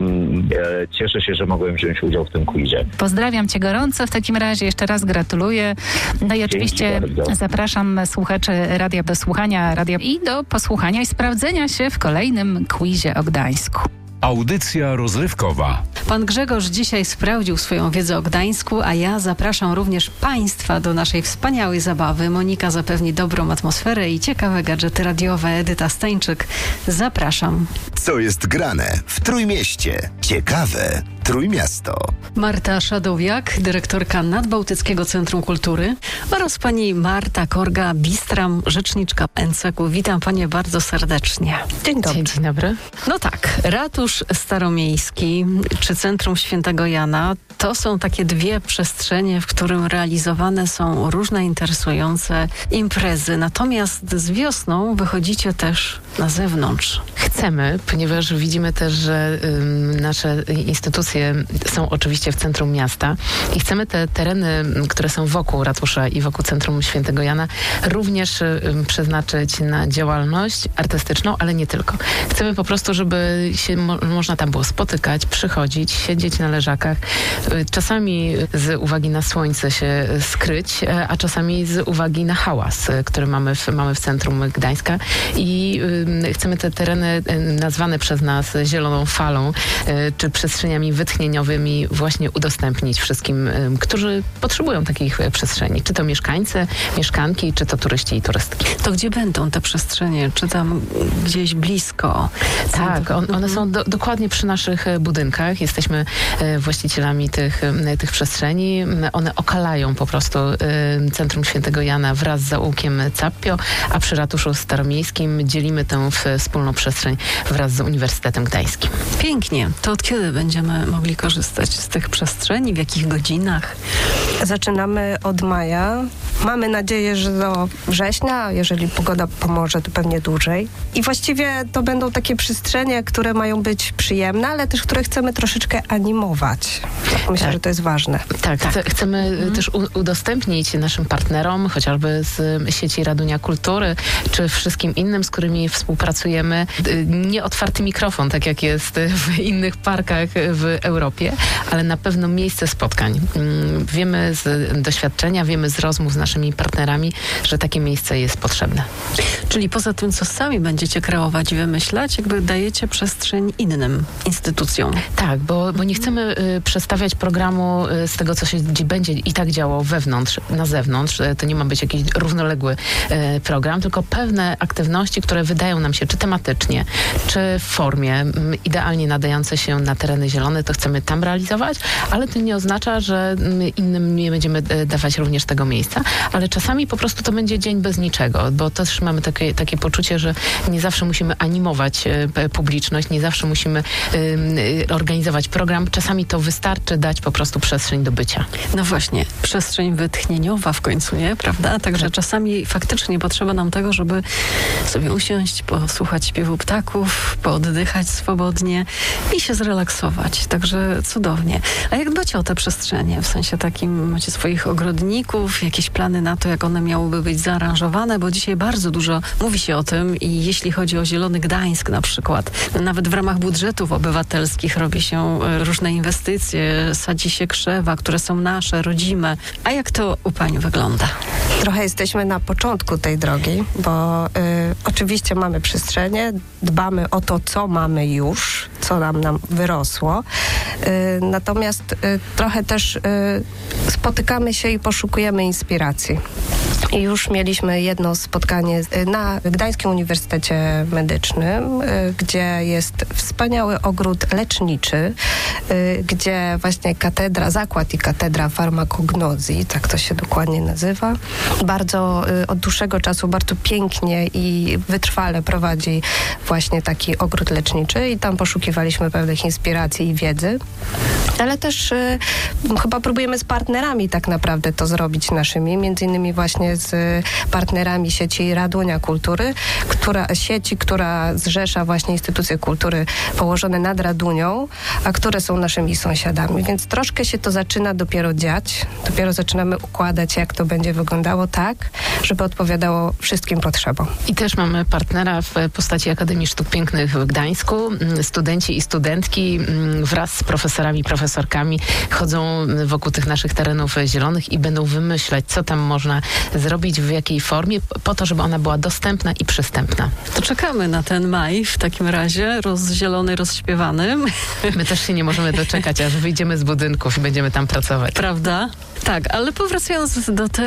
Cieszę się, że mogłem wziąć udział w tym quizie. Pozdrawiam cię gorąco. W takim razie jeszcze raz gratuluję. No i oczywiście zapraszam słuchaczy radia do słuchania radia i do posłuchania i sprawdzenia się w kolejnym quizie o Gdańsku. Audycja rozrywkowa. Pan Grzegorz dzisiaj sprawdził swoją wiedzę o Gdańsku, a ja zapraszam również Państwa do naszej wspaniałej zabawy. Monika zapewni dobrą atmosferę i ciekawe gadżety radiowe. Edyta Stańczyk. Zapraszam. Co jest grane w Trójmieście? Ciekawe Trójmiasto. Marta Szadowiak, dyrektorka Nadbałtyckiego Centrum Kultury oraz pani Marta Korga-Bistram, rzeczniczka NCK-u. Witam panie bardzo serdecznie. Dzień dobry. Dzień dobry. No tak, Ratusz Staromiejski czy Centrum Świętego Jana to są takie dwie przestrzenie, w którym realizowane są różne interesujące imprezy. Natomiast z wiosną wychodzicie też na zewnątrz. Chcemy, ponieważ widzimy też, że nasze instytucje są oczywiście w centrum miasta i chcemy te tereny, które są wokół ratusza i wokół Centrum Świętego Jana również przeznaczyć na działalność artystyczną, ale nie tylko. Chcemy po prostu, żeby się można tam było spotykać, przychodzić, siedzieć na leżakach, czasami z uwagi na słońce się skryć, a czasami z uwagi na hałas, który mamy w centrum Gdańska i chcemy te tereny nazwane przez nas zieloną falą, czy przestrzeniami wytchnieniowymi właśnie udostępnić wszystkim, którzy potrzebują takich przestrzeni. Czy to mieszkańcy, mieszkanki, czy to turyści i turystki. To gdzie będą te przestrzenie? Czy tam gdzieś blisko? Tak, one są dokładnie przy naszych budynkach. Jesteśmy właścicielami tych przestrzeni. One okalają po prostu Centrum Świętego Jana wraz z zaułkiem Cappio, a przy Ratuszu Staromiejskim dzielimy tę wspólną przestrzeń wraz z Uniwersytetem Gdańskim. Pięknie. To od kiedy będziemy mogli korzystać z tych przestrzeni? W jakich godzinach? Zaczynamy od maja. Mamy nadzieję, że do września, a jeżeli pogoda pomoże, to pewnie dłużej. I właściwie to będą takie przestrzenie, które mają być przyjemne, ale też które chcemy troszeczkę animować. Myślę, że to jest ważne. Tak. Chcemy też udostępnić naszym partnerom, chociażby z sieci Radunia Kultury, czy wszystkim innym, z którymi współpracujemy, nieotwarty mikrofon, tak jak jest w innych parkach w Europie, ale na pewno miejsce spotkań. Wiemy z doświadczenia, wiemy z rozmów z naszymi partnerami, że takie miejsce jest potrzebne. Czyli poza tym, co sami będziecie kreować i wymyślać, jakby dajecie przestrzeń innym instytucjom. Tak, bo nie chcemy przestawiać programu z tego, co się będzie i tak działo wewnątrz, na zewnątrz. To nie ma być jakiś równoległy program, tylko pewne aktywności, które wydają nam się czy tematycznie, czy w formie idealnie nadające się na tereny zielone, to chcemy tam realizować, ale to nie oznacza, że innym nie będziemy dawać również tego miejsca, ale czasami po prostu to będzie dzień bez niczego, bo też mamy takie poczucie, że nie zawsze musimy animować publiczność, nie zawsze musimy organizować program. Czasami to wystarczy dać po prostu przestrzeń do bycia. No właśnie, przestrzeń wytchnieniowa w końcu, nie? Prawda? Także czasami faktycznie potrzeba nam tego, żeby sobie usiąść, posłuchać śpiewu ptaków, pooddychać swobodnie i się zrelaksować. Także cudownie. A jak dbacie o te przestrzenie? W sensie takim macie swoich ogrodników, jakieś plany na to, jak one miałyby być zaaranżowane, bo dzisiaj bardzo dużo mówi się o tym i jeśli chodzi o Zielony Gdańsk na przykład, nawet w ramach budżetów obywatelskich robi się różne inwestycje, sadzi się krzewa, które są nasze, rodzime. A jak to u pań wygląda? Trochę jesteśmy na początku tej drogi, bo oczywiście mamy przestrzenie, dbamy o to, co mamy już, co nam wyrosło. Natomiast trochę też spotykamy się i poszukujemy inspiracji. I już mieliśmy jedno spotkanie na Gdańskim Uniwersytecie Medycznym, gdzie jest wspaniały ogród leczniczy, gdzie właśnie zakład i katedra farmakognozji, tak to się dokładnie nazywa, bardzo od dłuższego czasu bardzo pięknie i wytrwale prowadzi właśnie taki ogród leczniczy i tam poszukiwaliśmy pewnych inspiracji i wiedzy, ale też chyba próbujemy z partnerami tak naprawdę to zrobić naszymi, między innymi właśnie z partnerami sieci Radunia Kultury, która zrzesza właśnie instytucje kultury położone nad Radunią, a które są naszymi sąsiadami. Więc troszkę się to zaczyna dopiero dziać. Dopiero zaczynamy układać, jak to będzie wyglądało tak, żeby odpowiadało wszystkim potrzebom. I też mamy partnera w postaci Akademii Sztuk Pięknych w Gdańsku. Studenci i studentki wraz z profesorami i profesorkami chodzą wokół tych naszych terenów zielonych i będą wymyślać, co tam można zrobić, w jakiej formie, po to, żeby ona była dostępna i przystępna. To czekamy na ten maj w takim razie, rozzielony, rozśpiewany. My też się nie możemy doczekać, aż wyjdziemy z budynków i będziemy tam pracować. Prawda? Tak, ale powracając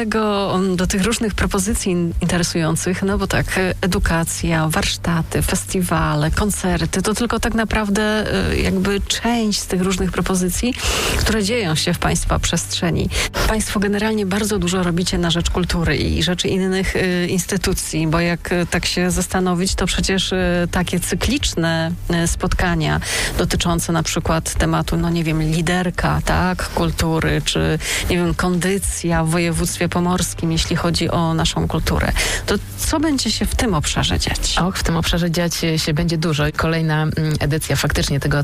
do tych różnych propozycji interesujących, no bo tak, edukacja, warsztaty, festiwale, koncerty, to tylko tak naprawdę jakby część z tych różnych propozycji, które dzieją się w Państwa przestrzeni. Państwo generalnie bardzo dużo robicie na rzecz kultury i rzeczy innych instytucji, bo jak tak się zastanowić, to przecież takie cykliczne spotkania dotyczące na przykład tematu, no nie wiem, liderka, tak, kultury, czy nie wiem, kondycja w województwie pomorskim, jeśli chodzi o naszą kulturę. To co będzie się w tym obszarze dziać? W tym obszarze dziać się będzie dużo. Kolejna edycja faktycznie tego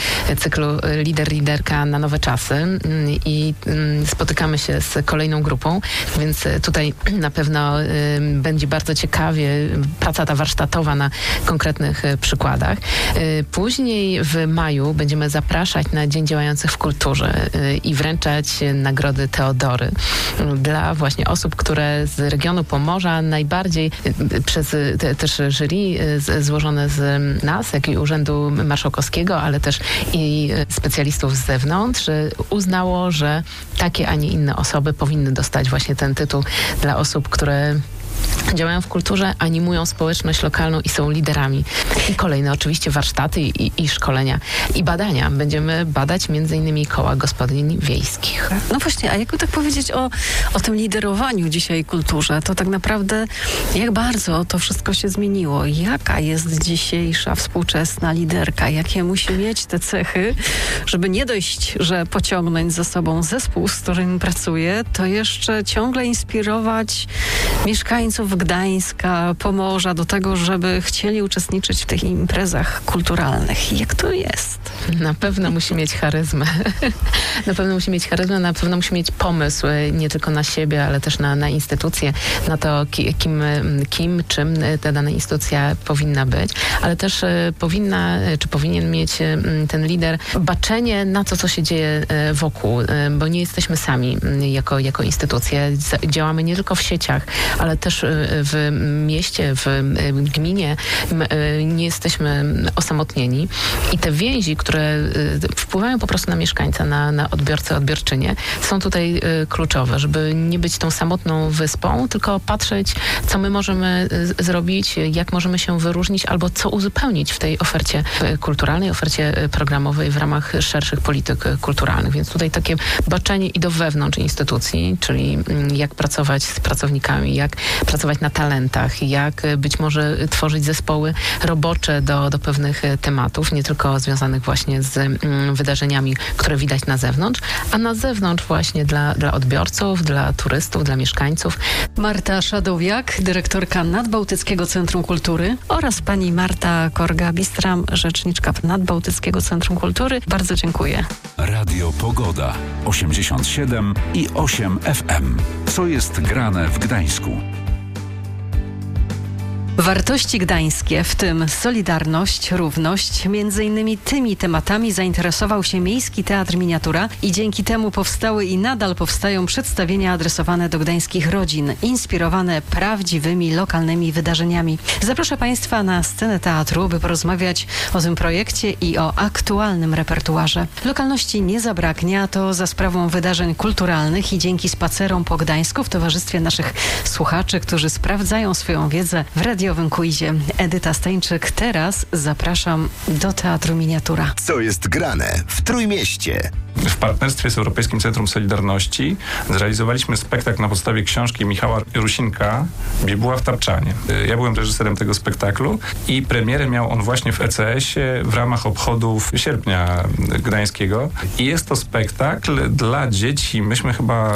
cyklu Liderka na nowe czasy i spotykamy się z kolejną grupą, więc tutaj na pewno będzie bardzo ciekawie praca ta warsztatowa na konkretnych przykładach. Później w maju będziemy zapraszać na Dzień Działających w Kulturze i wręczać nagrody Teodory dla właśnie osób, które z regionu Pomorza najbardziej przez też jury złożone z nas, jak i Urzędu Marszałkowskiego, ale też i specjalistów z zewnątrz, uznało, że takie, a nie inne osoby powinny dostać właśnie ten tytuł dla osób, które działają w kulturze, animują społeczność lokalną i są liderami. I kolejne oczywiście warsztaty i szkolenia i badania. Będziemy badać m.in. koła gospodyń wiejskich. No właśnie, a jakby tak powiedzieć o tym liderowaniu dzisiaj kulturze, to tak naprawdę jak bardzo to wszystko się zmieniło? Jaka jest dzisiejsza współczesna liderka? Jakie musi mieć te cechy, żeby nie dość, że pociągnąć za sobą zespół, z którym pracuje, to jeszcze ciągle inspirować mieszkańców Gdańska, Pomorza do tego, żeby chcieli uczestniczyć w tych imprezach kulturalnych. Jak to jest? Na pewno musi mieć charyzmę. Na pewno musi mieć charyzmę, na pewno musi mieć pomysł nie tylko na siebie, ale też na instytucję, na to, czym ta dana instytucja powinna być, ale też powinien mieć ten lider baczenie na to, co się dzieje wokół, bo nie jesteśmy sami jako instytucje. Działamy nie tylko w sieciach, ale też w mieście, w gminie. Nie jesteśmy osamotnieni i te więzi, które wpływają po prostu na mieszkańca, na odbiorcę, odbiorczynię, są tutaj kluczowe, żeby nie być tą samotną wyspą, tylko patrzeć, co my możemy zrobić, jak możemy się wyróżnić, albo co uzupełnić w tej ofercie kulturalnej, ofercie programowej w ramach szerszych polityk kulturalnych. Więc tutaj takie baczenie i do wewnątrz instytucji, czyli jak pracować z pracownikami, jak pracować na talentach, jak być może tworzyć zespoły robocze do pewnych tematów, nie tylko związanych właśnie z wydarzeniami, które widać na zewnątrz, a na zewnątrz właśnie dla odbiorców, dla turystów, dla mieszkańców. Marta Szadowiak, dyrektorka Nadbałtyckiego Centrum Kultury oraz pani Marta Korga-Bistram, rzeczniczka Nadbałtyckiego Centrum Kultury. Bardzo dziękuję. Radio Pogoda 87,8 FM. Co jest grane w Gdańsku? Wartości gdańskie, w tym solidarność, równość, między innymi tymi tematami zainteresował się Miejski Teatr Miniatura i dzięki temu powstały i nadal powstają przedstawienia adresowane do gdańskich rodzin, inspirowane prawdziwymi, lokalnymi wydarzeniami. Zaproszę Państwa na scenę teatru, by porozmawiać o tym projekcie i o aktualnym repertuarze. Lokalności nie zabraknie, a to za sprawą wydarzeń kulturalnych i dzięki spacerom po Gdańsku w towarzystwie naszych słuchaczy, którzy sprawdzają swoją wiedzę w radiowym quizie. Edyta Stańczyk, teraz zapraszam do Teatru Miniatura. Co jest grane w Trójmieście? W partnerstwie z Europejskim Centrum Solidarności zrealizowaliśmy spektakl na podstawie książki Michała Rusinka Bibuła w Tapczanie. Ja byłem reżyserem tego spektaklu i premierę miał on właśnie w ECS-ie w ramach obchodów sierpnia gdańskiego. I jest to spektakl dla dzieci, myśmy chyba...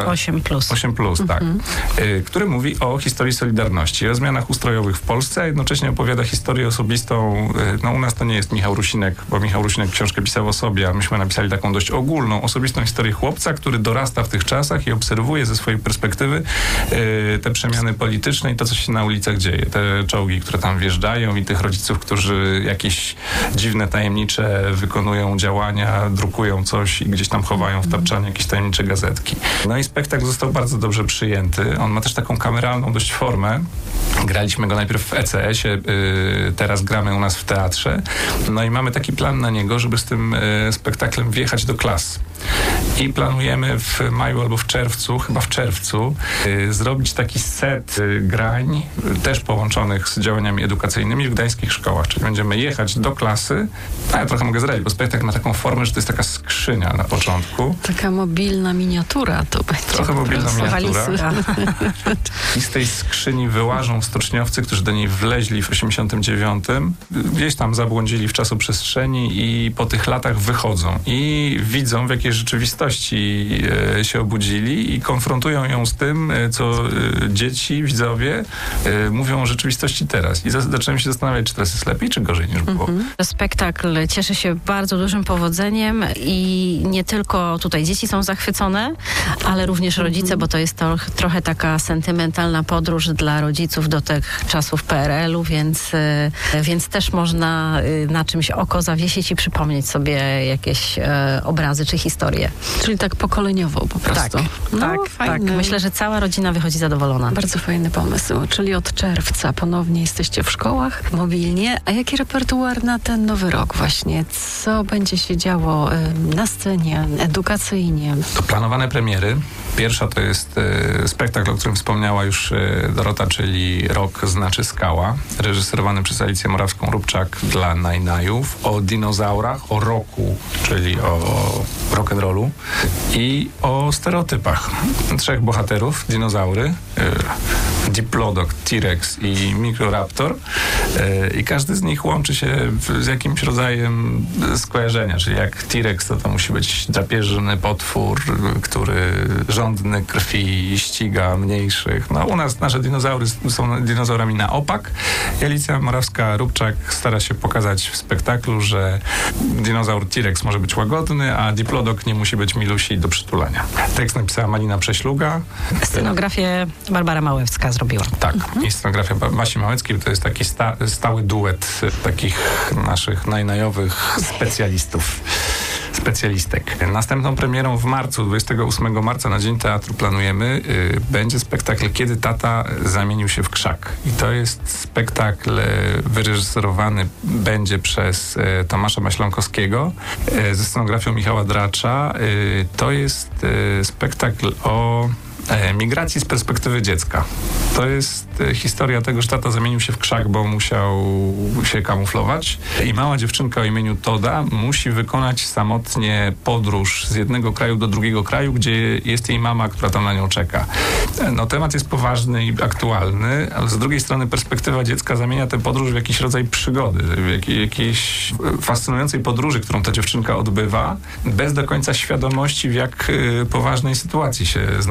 8+, tak. Który mówi o historii Solidarności, o zmianach ustrojowych w Polsce, a jednocześnie opowiada historię osobistą. No u nas to nie jest Michał Rusinek, bo Michał Rusinek książkę pisał o sobie, a myśmy napisali taką dość ogólną, osobistą historię chłopca, który dorasta w tych czasach i obserwuje ze swojej perspektywy te przemiany polityczne i to, co się na ulicach dzieje. Te czołgi, które tam wjeżdżają i tych rodziców, którzy jakieś dziwne, tajemnicze wykonują działania, drukują coś i gdzieś tam chowają w tapczanie jakieś tajemnicze gazetki. No i spektakl został bardzo dobrze przyjęty. On ma też taką kameralną dość formę. Graliśmy go najpierw w ECS-ie, teraz gramy u nas w teatrze. No i mamy taki plan na niego, żeby z tym spektaklem wjechać do klas. I planujemy w maju albo w czerwcu, chyba w czerwcu, zrobić taki set grań, też połączonych z działaniami edukacyjnymi w gdańskich szkołach. Czyli będziemy jechać do klasy, a ja trochę mogę zdradzić, bo spektakl ma taką formę, że to jest taka skrzynia na początku. Taka mobilna miniatura to będzie. Trochę mobilna miniatura. I z tej skrzyni wyłażą stoczniowcy, którzy do niej wleźli w 89. Gdzieś tam zabłądzili w czasoprzestrzeni i po tych latach wychodzą. I widzą, w jakiej rzeczywistości się obudzili i konfrontują ją z tym, co dzieci, widzowie mówią o rzeczywistości teraz. I zacząłem się zastanawiać, czy teraz jest lepiej, czy gorzej niż było. Spektakl cieszy się bardzo dużym powodzeniem i nie tylko tutaj dzieci są zachwycone, ale również rodzice, bo to jest trochę taka sentymentalna podróż dla rodziców do tych czasów PRL-u, więc też można na czymś oko zawiesić i przypomnieć sobie jakieś obrazy czy historie. Czyli tak pokoleniowo po prostu. Tak. Myślę, że cała rodzina wychodzi zadowolona. Bardzo fajny pomysł. Czyli od czerwca ponownie jesteście w szkołach, mobilnie. A jaki repertuar na ten nowy rok właśnie? Co będzie się działo na scenie, edukacyjnie? To planowane premiery. Pierwsza to jest spektakl, o którym wspomniała już Dorota, czyli Rok znaczy skała, reżyserowany przez Alicję Morawską-Rubczak dla Najnajów, o dinozaurach, o roku, czyli o rock'n'rollu i o stereotypach. 3 bohaterów, dinozaury, Diplodok, T-Rex i Microraptor i każdy z nich łączy się z jakimś rodzajem skojarzenia, czyli jak T-Rex to musi być drapieżny potwór, który żądny krwi ściga mniejszych. No u nas nasze dinozaury są dinozaurami na opak. I Alicja Morawska-Rubczak stara się pokazać w spektaklu, że dinozaur T-Rex może być łagodny, a Diplodok nie musi być milusi do przytulania. Tekst napisała Malina Prześluga. Scenografię Barbara Małewska zrobiła. Tak, i scenografia Basi Małeckiej to jest taki stały duet takich naszych najnajowych specjalistek. Następną premierą w marcu, 28 marca na Dzień Teatru planujemy, będzie spektakl Kiedy tata zamienił się w krzak. I to jest spektakl wyreżyserowany będzie przez Tomasza Maśląkowskiego ze scenografią Michała Dracza. To jest spektakl o migracji z perspektywy dziecka. To jest historia tego, że tata zamienił się w krzak, bo musiał się kamuflować i mała dziewczynka o imieniu Toda musi wykonać samotnie podróż z jednego kraju do drugiego kraju, gdzie jest jej mama, która tam na nią czeka. No, temat jest poważny i aktualny, ale z drugiej strony perspektywa dziecka zamienia tę podróż w jakiś rodzaj przygody, w jakiejś fascynującej podróży, którą ta dziewczynka odbywa, bez do końca świadomości, w jak poważnej sytuacji się znalazła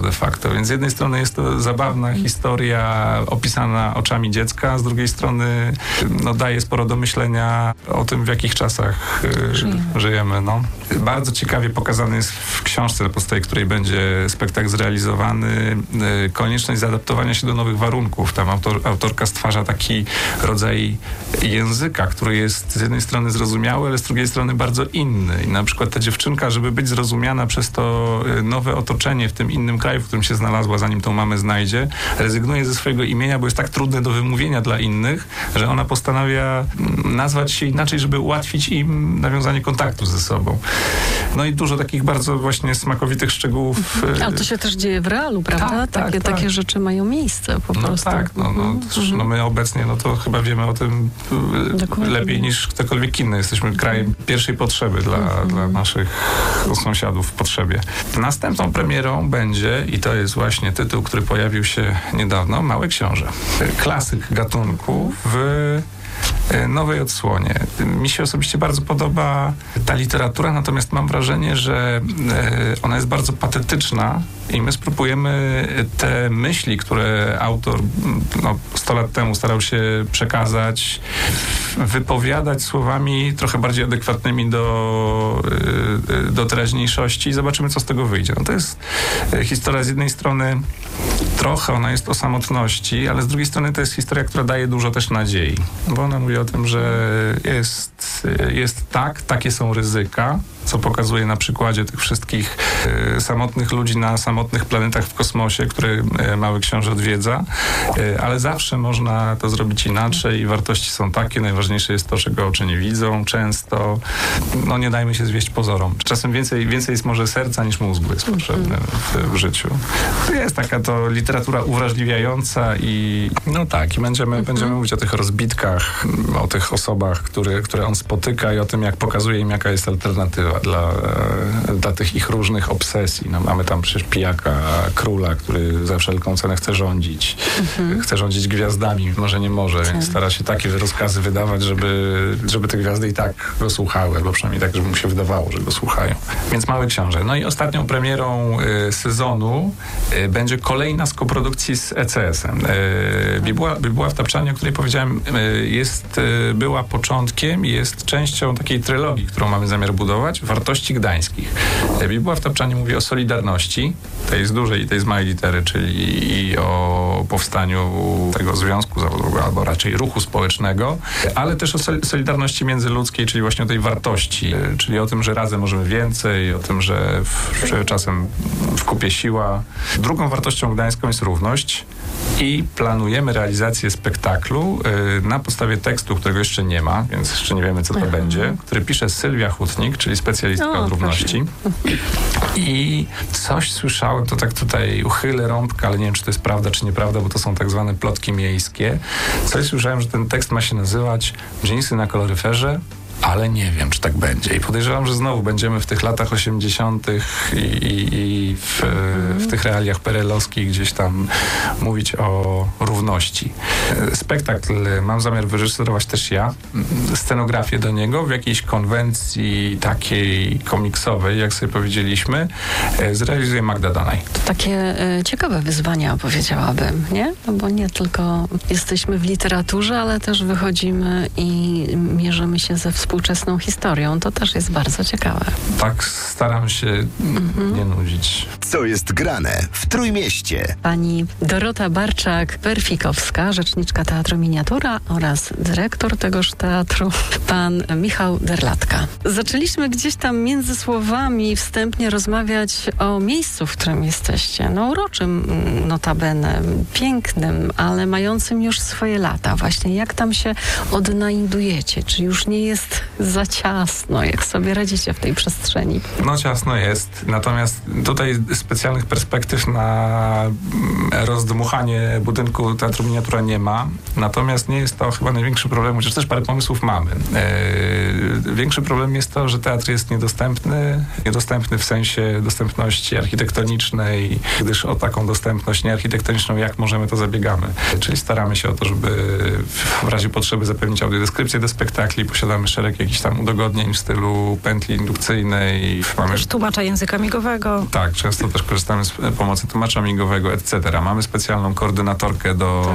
de facto. Więc z jednej strony jest to zabawna historia opisana oczami dziecka, z drugiej strony daje sporo do myślenia o tym, w jakich czasach żyjemy. No. Bardzo ciekawie pokazany jest w książce, na podstawie której będzie spektakl zrealizowany, konieczność zaadaptowania się do nowych warunków. Tam autorka stwarza taki rodzaj języka, który jest z jednej strony zrozumiały, ale z drugiej strony bardzo inny. I na przykład ta dziewczynka, żeby być zrozumiana przez to nowe otoczenie w tym innym kraju, w którym się znalazła, zanim tą mamę znajdzie, rezygnuje ze swojego imienia, bo jest tak trudne do wymówienia dla innych, że ona postanawia nazwać się inaczej, żeby ułatwić im nawiązanie kontaktu ze sobą. No i dużo takich bardzo właśnie smakowitych szczegółów. Ale to się też dzieje w realu, prawda? Takie rzeczy mają miejsce po prostu. Tak, my obecnie to chyba wiemy o tym lepiej niż ktokolwiek inny. Jesteśmy krajem pierwszej potrzeby dla naszych sąsiadów w potrzebie. Następną premierą będzie, i to jest właśnie tytuł, który pojawił się niedawno, Mały Książę. Klasyk gatunku w nowej odsłonie. Mi się osobiście bardzo podoba ta literatura, natomiast mam wrażenie, że ona jest bardzo patetyczna i my spróbujemy te myśli, które autor 100 lat temu starał się przekazać, wypowiadać słowami trochę bardziej adekwatnymi do teraźniejszości i zobaczymy, co z tego wyjdzie. To jest historia z jednej strony trochę ona jest o samotności, ale z drugiej strony to jest historia, która daje dużo też nadziei, bo ona mówi o tym, że jest takie są ryzyka, co pokazuje na przykładzie tych wszystkich samotnych ludzi na samotnych planetach w kosmosie, które Mały Książę odwiedza, ale zawsze można to zrobić inaczej i wartości są takie. Najważniejsze jest to, czego oczy nie widzą często. Nie dajmy się zwieść pozorom. Czasem więcej jest może serca niż mózgu jest potrzebne w życiu. To jest taka to literatura uwrażliwiająca i i będziemy mówić o tych rozbitkach, o tych osobach, które on spotyka i o tym, jak pokazuje im, jaka jest alternatywa dla tych ich różnych obsesji. Mamy tam przecież pijaka, króla, który za wszelką cenę chce rządzić. Chce rządzić gwiazdami, może nie może, więc stara się takie rozkazy wydawać, żeby te gwiazdy i tak go słuchały, albo przynajmniej tak, żeby mu się wydawało, że go słuchają. Więc Mały Książę. I ostatnią premierą sezonu będzie kolejna z koprodukcji z ECS-em. Bibuła w tapczanie, o której powiedziałem, była początkiem, jest częścią takiej trylogii, którą mamy zamiar budować, wartości gdańskich. Bibuła w tapczanie mówi o solidarności, tej z dużej i tej z małej litery, czyli i o powstaniu tego związku zawodowego, albo raczej ruchu społecznego, ale też o solidarności międzyludzkiej, czyli właśnie o tej wartości, czyli o tym, że razem możemy więcej, o tym, że czasem w kupie siła. Drugą wartością gdańską jest równość i planujemy realizację spektaklu na podstawie tekstu, którego jeszcze nie ma, więc jeszcze nie wiemy, co to będzie, który pisze Sylwia Hutnik, czyli specjalistka od równości. I coś słyszałem, to tak tutaj uchylę rąbkę, ale nie wiem, czy to jest prawda, czy nieprawda, bo to są tak zwane plotki miejskie. Coś słyszałem, że ten tekst ma się nazywać Dżinsy na koloryferze, ale nie wiem, czy tak będzie. I podejrzewam, że znowu będziemy w tych latach 80. i w tych realiach perelowskich gdzieś tam mówić o równości. Spektakl mam zamiar wyreżyserować też ja. Scenografię do niego w jakiejś konwencji takiej komiksowej, jak sobie powiedzieliśmy, zrealizuje Magda Danaj. To takie ciekawe wyzwania, powiedziałabym, nie? Bo nie tylko jesteśmy w literaturze, ale też wychodzimy i mierzymy się ze współczesną historią. To też jest bardzo ciekawe. Tak, staram się nie nudzić. Co jest grane w Trójmieście? Pani Dorota Barczak-Perfikowska, rzeczniczka Teatru Miniatura oraz dyrektor tegoż teatru, pan Michał Derlatka. Zaczęliśmy gdzieś tam między słowami wstępnie rozmawiać o miejscu, w którym jesteście. Uroczym notabene, pięknym, ale mającym już swoje lata. Właśnie jak tam się odnajdujecie? Czy już nie jest za ciasno? Jak sobie radzicie w tej przestrzeni? Ciasno jest. Natomiast tutaj specjalnych perspektyw na rozdmuchanie budynku Teatru Miniatura nie ma. Natomiast nie jest to chyba największy problem, chociaż też parę pomysłów mamy. Większy problem jest to, że teatr jest niedostępny w sensie dostępności architektonicznej, gdyż o taką dostępność niearchitektoniczną, jak możemy, to zabiegamy. Czyli staramy się o to, żeby w razie potrzeby zapewnić audiodeskrypcję do spektakli, posiadamy szereg jakichś tam udogodnień w stylu pętli indukcyjnej. Mamy też tłumacza języka migowego. Tak, często też korzystamy z pomocy tłumacza migowego, etc. Mamy specjalną koordynatorkę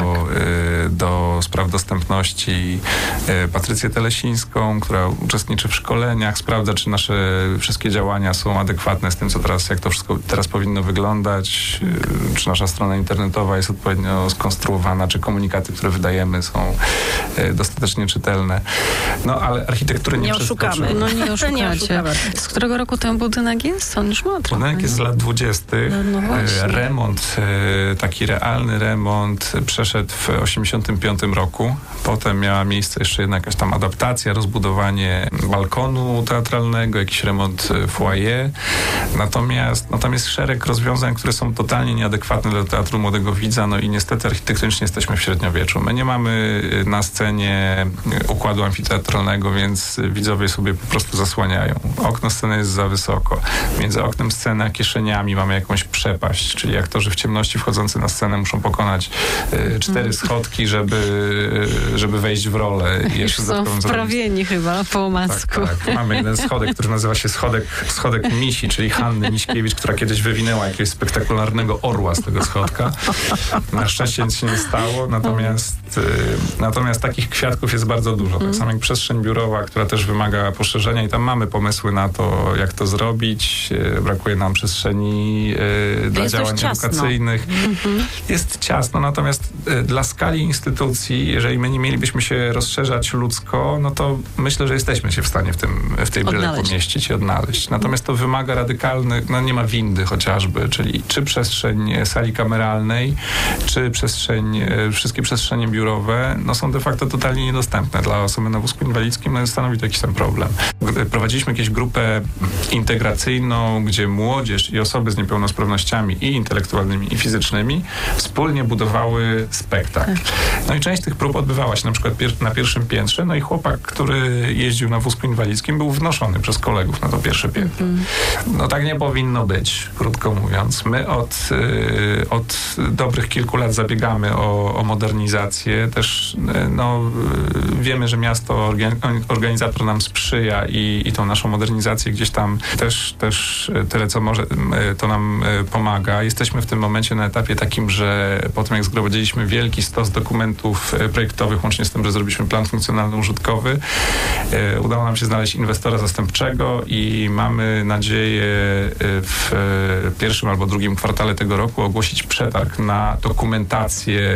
do spraw dostępności, Patrycję Telesińską, która uczestniczy w szkoleniach, sprawdza, czy nasze wszystkie działania są adekwatne z tym, jak to wszystko teraz powinno wyglądać, czy nasza strona internetowa jest odpowiednio skonstruowana, czy komunikaty, które wydajemy, są dostatecznie czytelne. No, ale architektury nie oszukamy. No nie oszukacie. Z którego roku ten budynek jest? On już ma trochę. Budynek jest z lat 20. No remont, taki realny remont przeszedł w 85 roku. Potem miała miejsce jeszcze jedna jakaś tam adaptacja, rozbudowanie balkonu teatralnego, jakiś remont foyer. Natomiast tam jest szereg rozwiązań, które są totalnie nieadekwatne dla Teatru Młodego Widza, no i niestety architektonicznie jesteśmy w średniowieczu. My nie mamy na scenie układu amfiteatralnego, więc widzowie sobie po prostu zasłaniają. Okno sceny jest za wysoko. Między oknem sceny a kieszeniami mamy jakąś przepaść, czyli aktorzy w ciemności wchodzący na scenę muszą pokonać 4 schodki, żeby wejść w rolę. I jeszcze są wprawieni chyba po omacku. Tak. Mamy jeden schodek, który nazywa się schodek Misi, czyli Hanny Miśkiewicz, która kiedyś wywinęła jakiegoś spektakularnego orła z tego schodka. Na szczęście nic się nie stało, natomiast takich kwiatków jest bardzo dużo. Tak samo jak przestrzeń biurowa, która też wymaga poszerzenia i tam mamy pomysły na to, jak to zrobić. Brakuje nam przestrzeni dla działań edukacyjnych. Jest ciasno, natomiast dla skali instytucji, jeżeli my nie mielibyśmy się rozszerzać ludzko, no to myślę, że jesteśmy się w stanie w tej bryle pomieścić i odnaleźć. Natomiast to wymaga radykalnych, no nie ma windy chociażby, czyli czy przestrzeń sali kameralnej, czy wszystkie przestrzenie biurowe, no są de facto totalnie niedostępne. Dla osoby na wózku inwalidzkim no stanowi to jakiś tam problem. Prowadziliśmy jakąś grupę integracyjną, gdzie młodzież i osoby z niepełnosprawnościami i intelektualnymi, i fizycznymi wspólnie budowały spektakl. No i część tych prób odbywała się na przykład na pierwszym piętrze, no i chłopak, który jeździł na wózku inwalidzkim, był wnoszony przez kolegów na to pierwsze piętro. No tak nie powinno być, krótko mówiąc. My od dobrych kilku lat zabiegamy o modernizację. Też wiemy, że miasto, organizator nam sprzyja i tą naszą modernizację gdzieś tam też tyle, co może, to nam pomaga. Jesteśmy w tym momencie na etapie takim, że po tym, jak zgromadziliśmy wielki stos dokumentów projektowych, łącznie z tym, że zrobiliśmy plan funkcjonalno-użytkowy, udało nam się znaleźć inwestora zastępczego i mamy nadzieję w pierwszym albo drugim kwartale tego roku ogłosić przetarg na dokumentację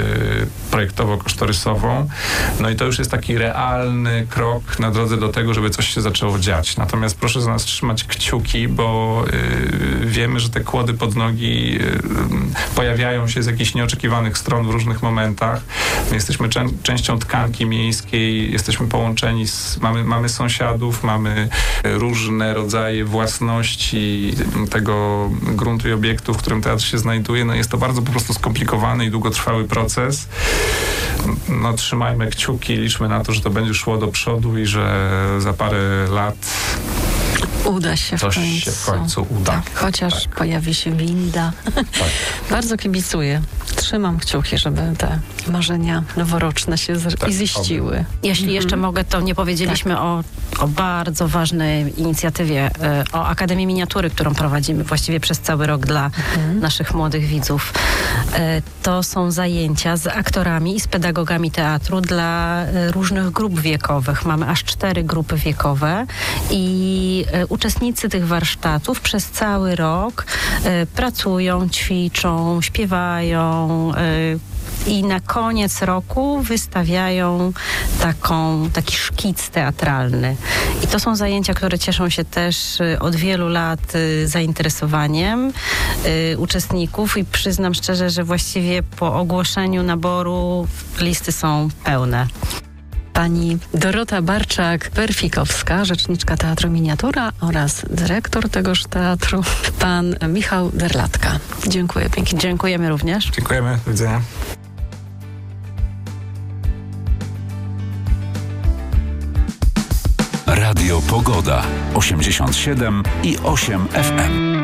projektowo-kosztorysową. No i to już jest taki realny krok na drodze do tego, żeby coś się zaczęło dziać. Natomiast proszę za nas trzymać kciuki, bo wiemy, że te kłody pod nogi pojawiają się z jakichś nieoczekiwanych stron w różnych momentach. My jesteśmy częścią tkanki miejskiej, jesteśmy połączeni, mamy sąsiadów, mamy różne rodzaje własności tego gruntu i obiektu, w którym teatr się znajduje. No jest to bardzo po prostu skomplikowany i długotrwały proces. No trzymajmy kciuki, liczmy na to, że to będzie szło do przodu i że za parę lat uda się coś się w końcu uda. Tak, chociaż pojawi się winda. Bardzo kibicuję. Trzymam kciuki, żeby te marzenia noworoczne się ziściły. Jeśli jeszcze mogę, to nie powiedzieliśmy o bardzo ważnej inicjatywie, o Akademii Miniatury, którą prowadzimy właściwie przez cały rok dla naszych młodych widzów. To są zajęcia z aktorami i z pedagogami teatru dla różnych grup wiekowych. Mamy aż 4 grupy wiekowe i uczestnicy tych warsztatów przez cały rok pracują, ćwiczą, śpiewają i na koniec roku wystawiają taki szkic teatralny. I to są zajęcia, które cieszą się też od wielu lat zainteresowaniem uczestników i przyznam szczerze, że właściwie po ogłoszeniu naboru listy są pełne. Pani Dorota Barczak-Perfikowska, rzeczniczka Teatru Miniatura oraz dyrektor tegoż teatru, pan Michał Derlatka. Dziękuję pięknie. Dziękujemy również. Dziękujemy. Do widzenia. Radio Pogoda 87,8 FM.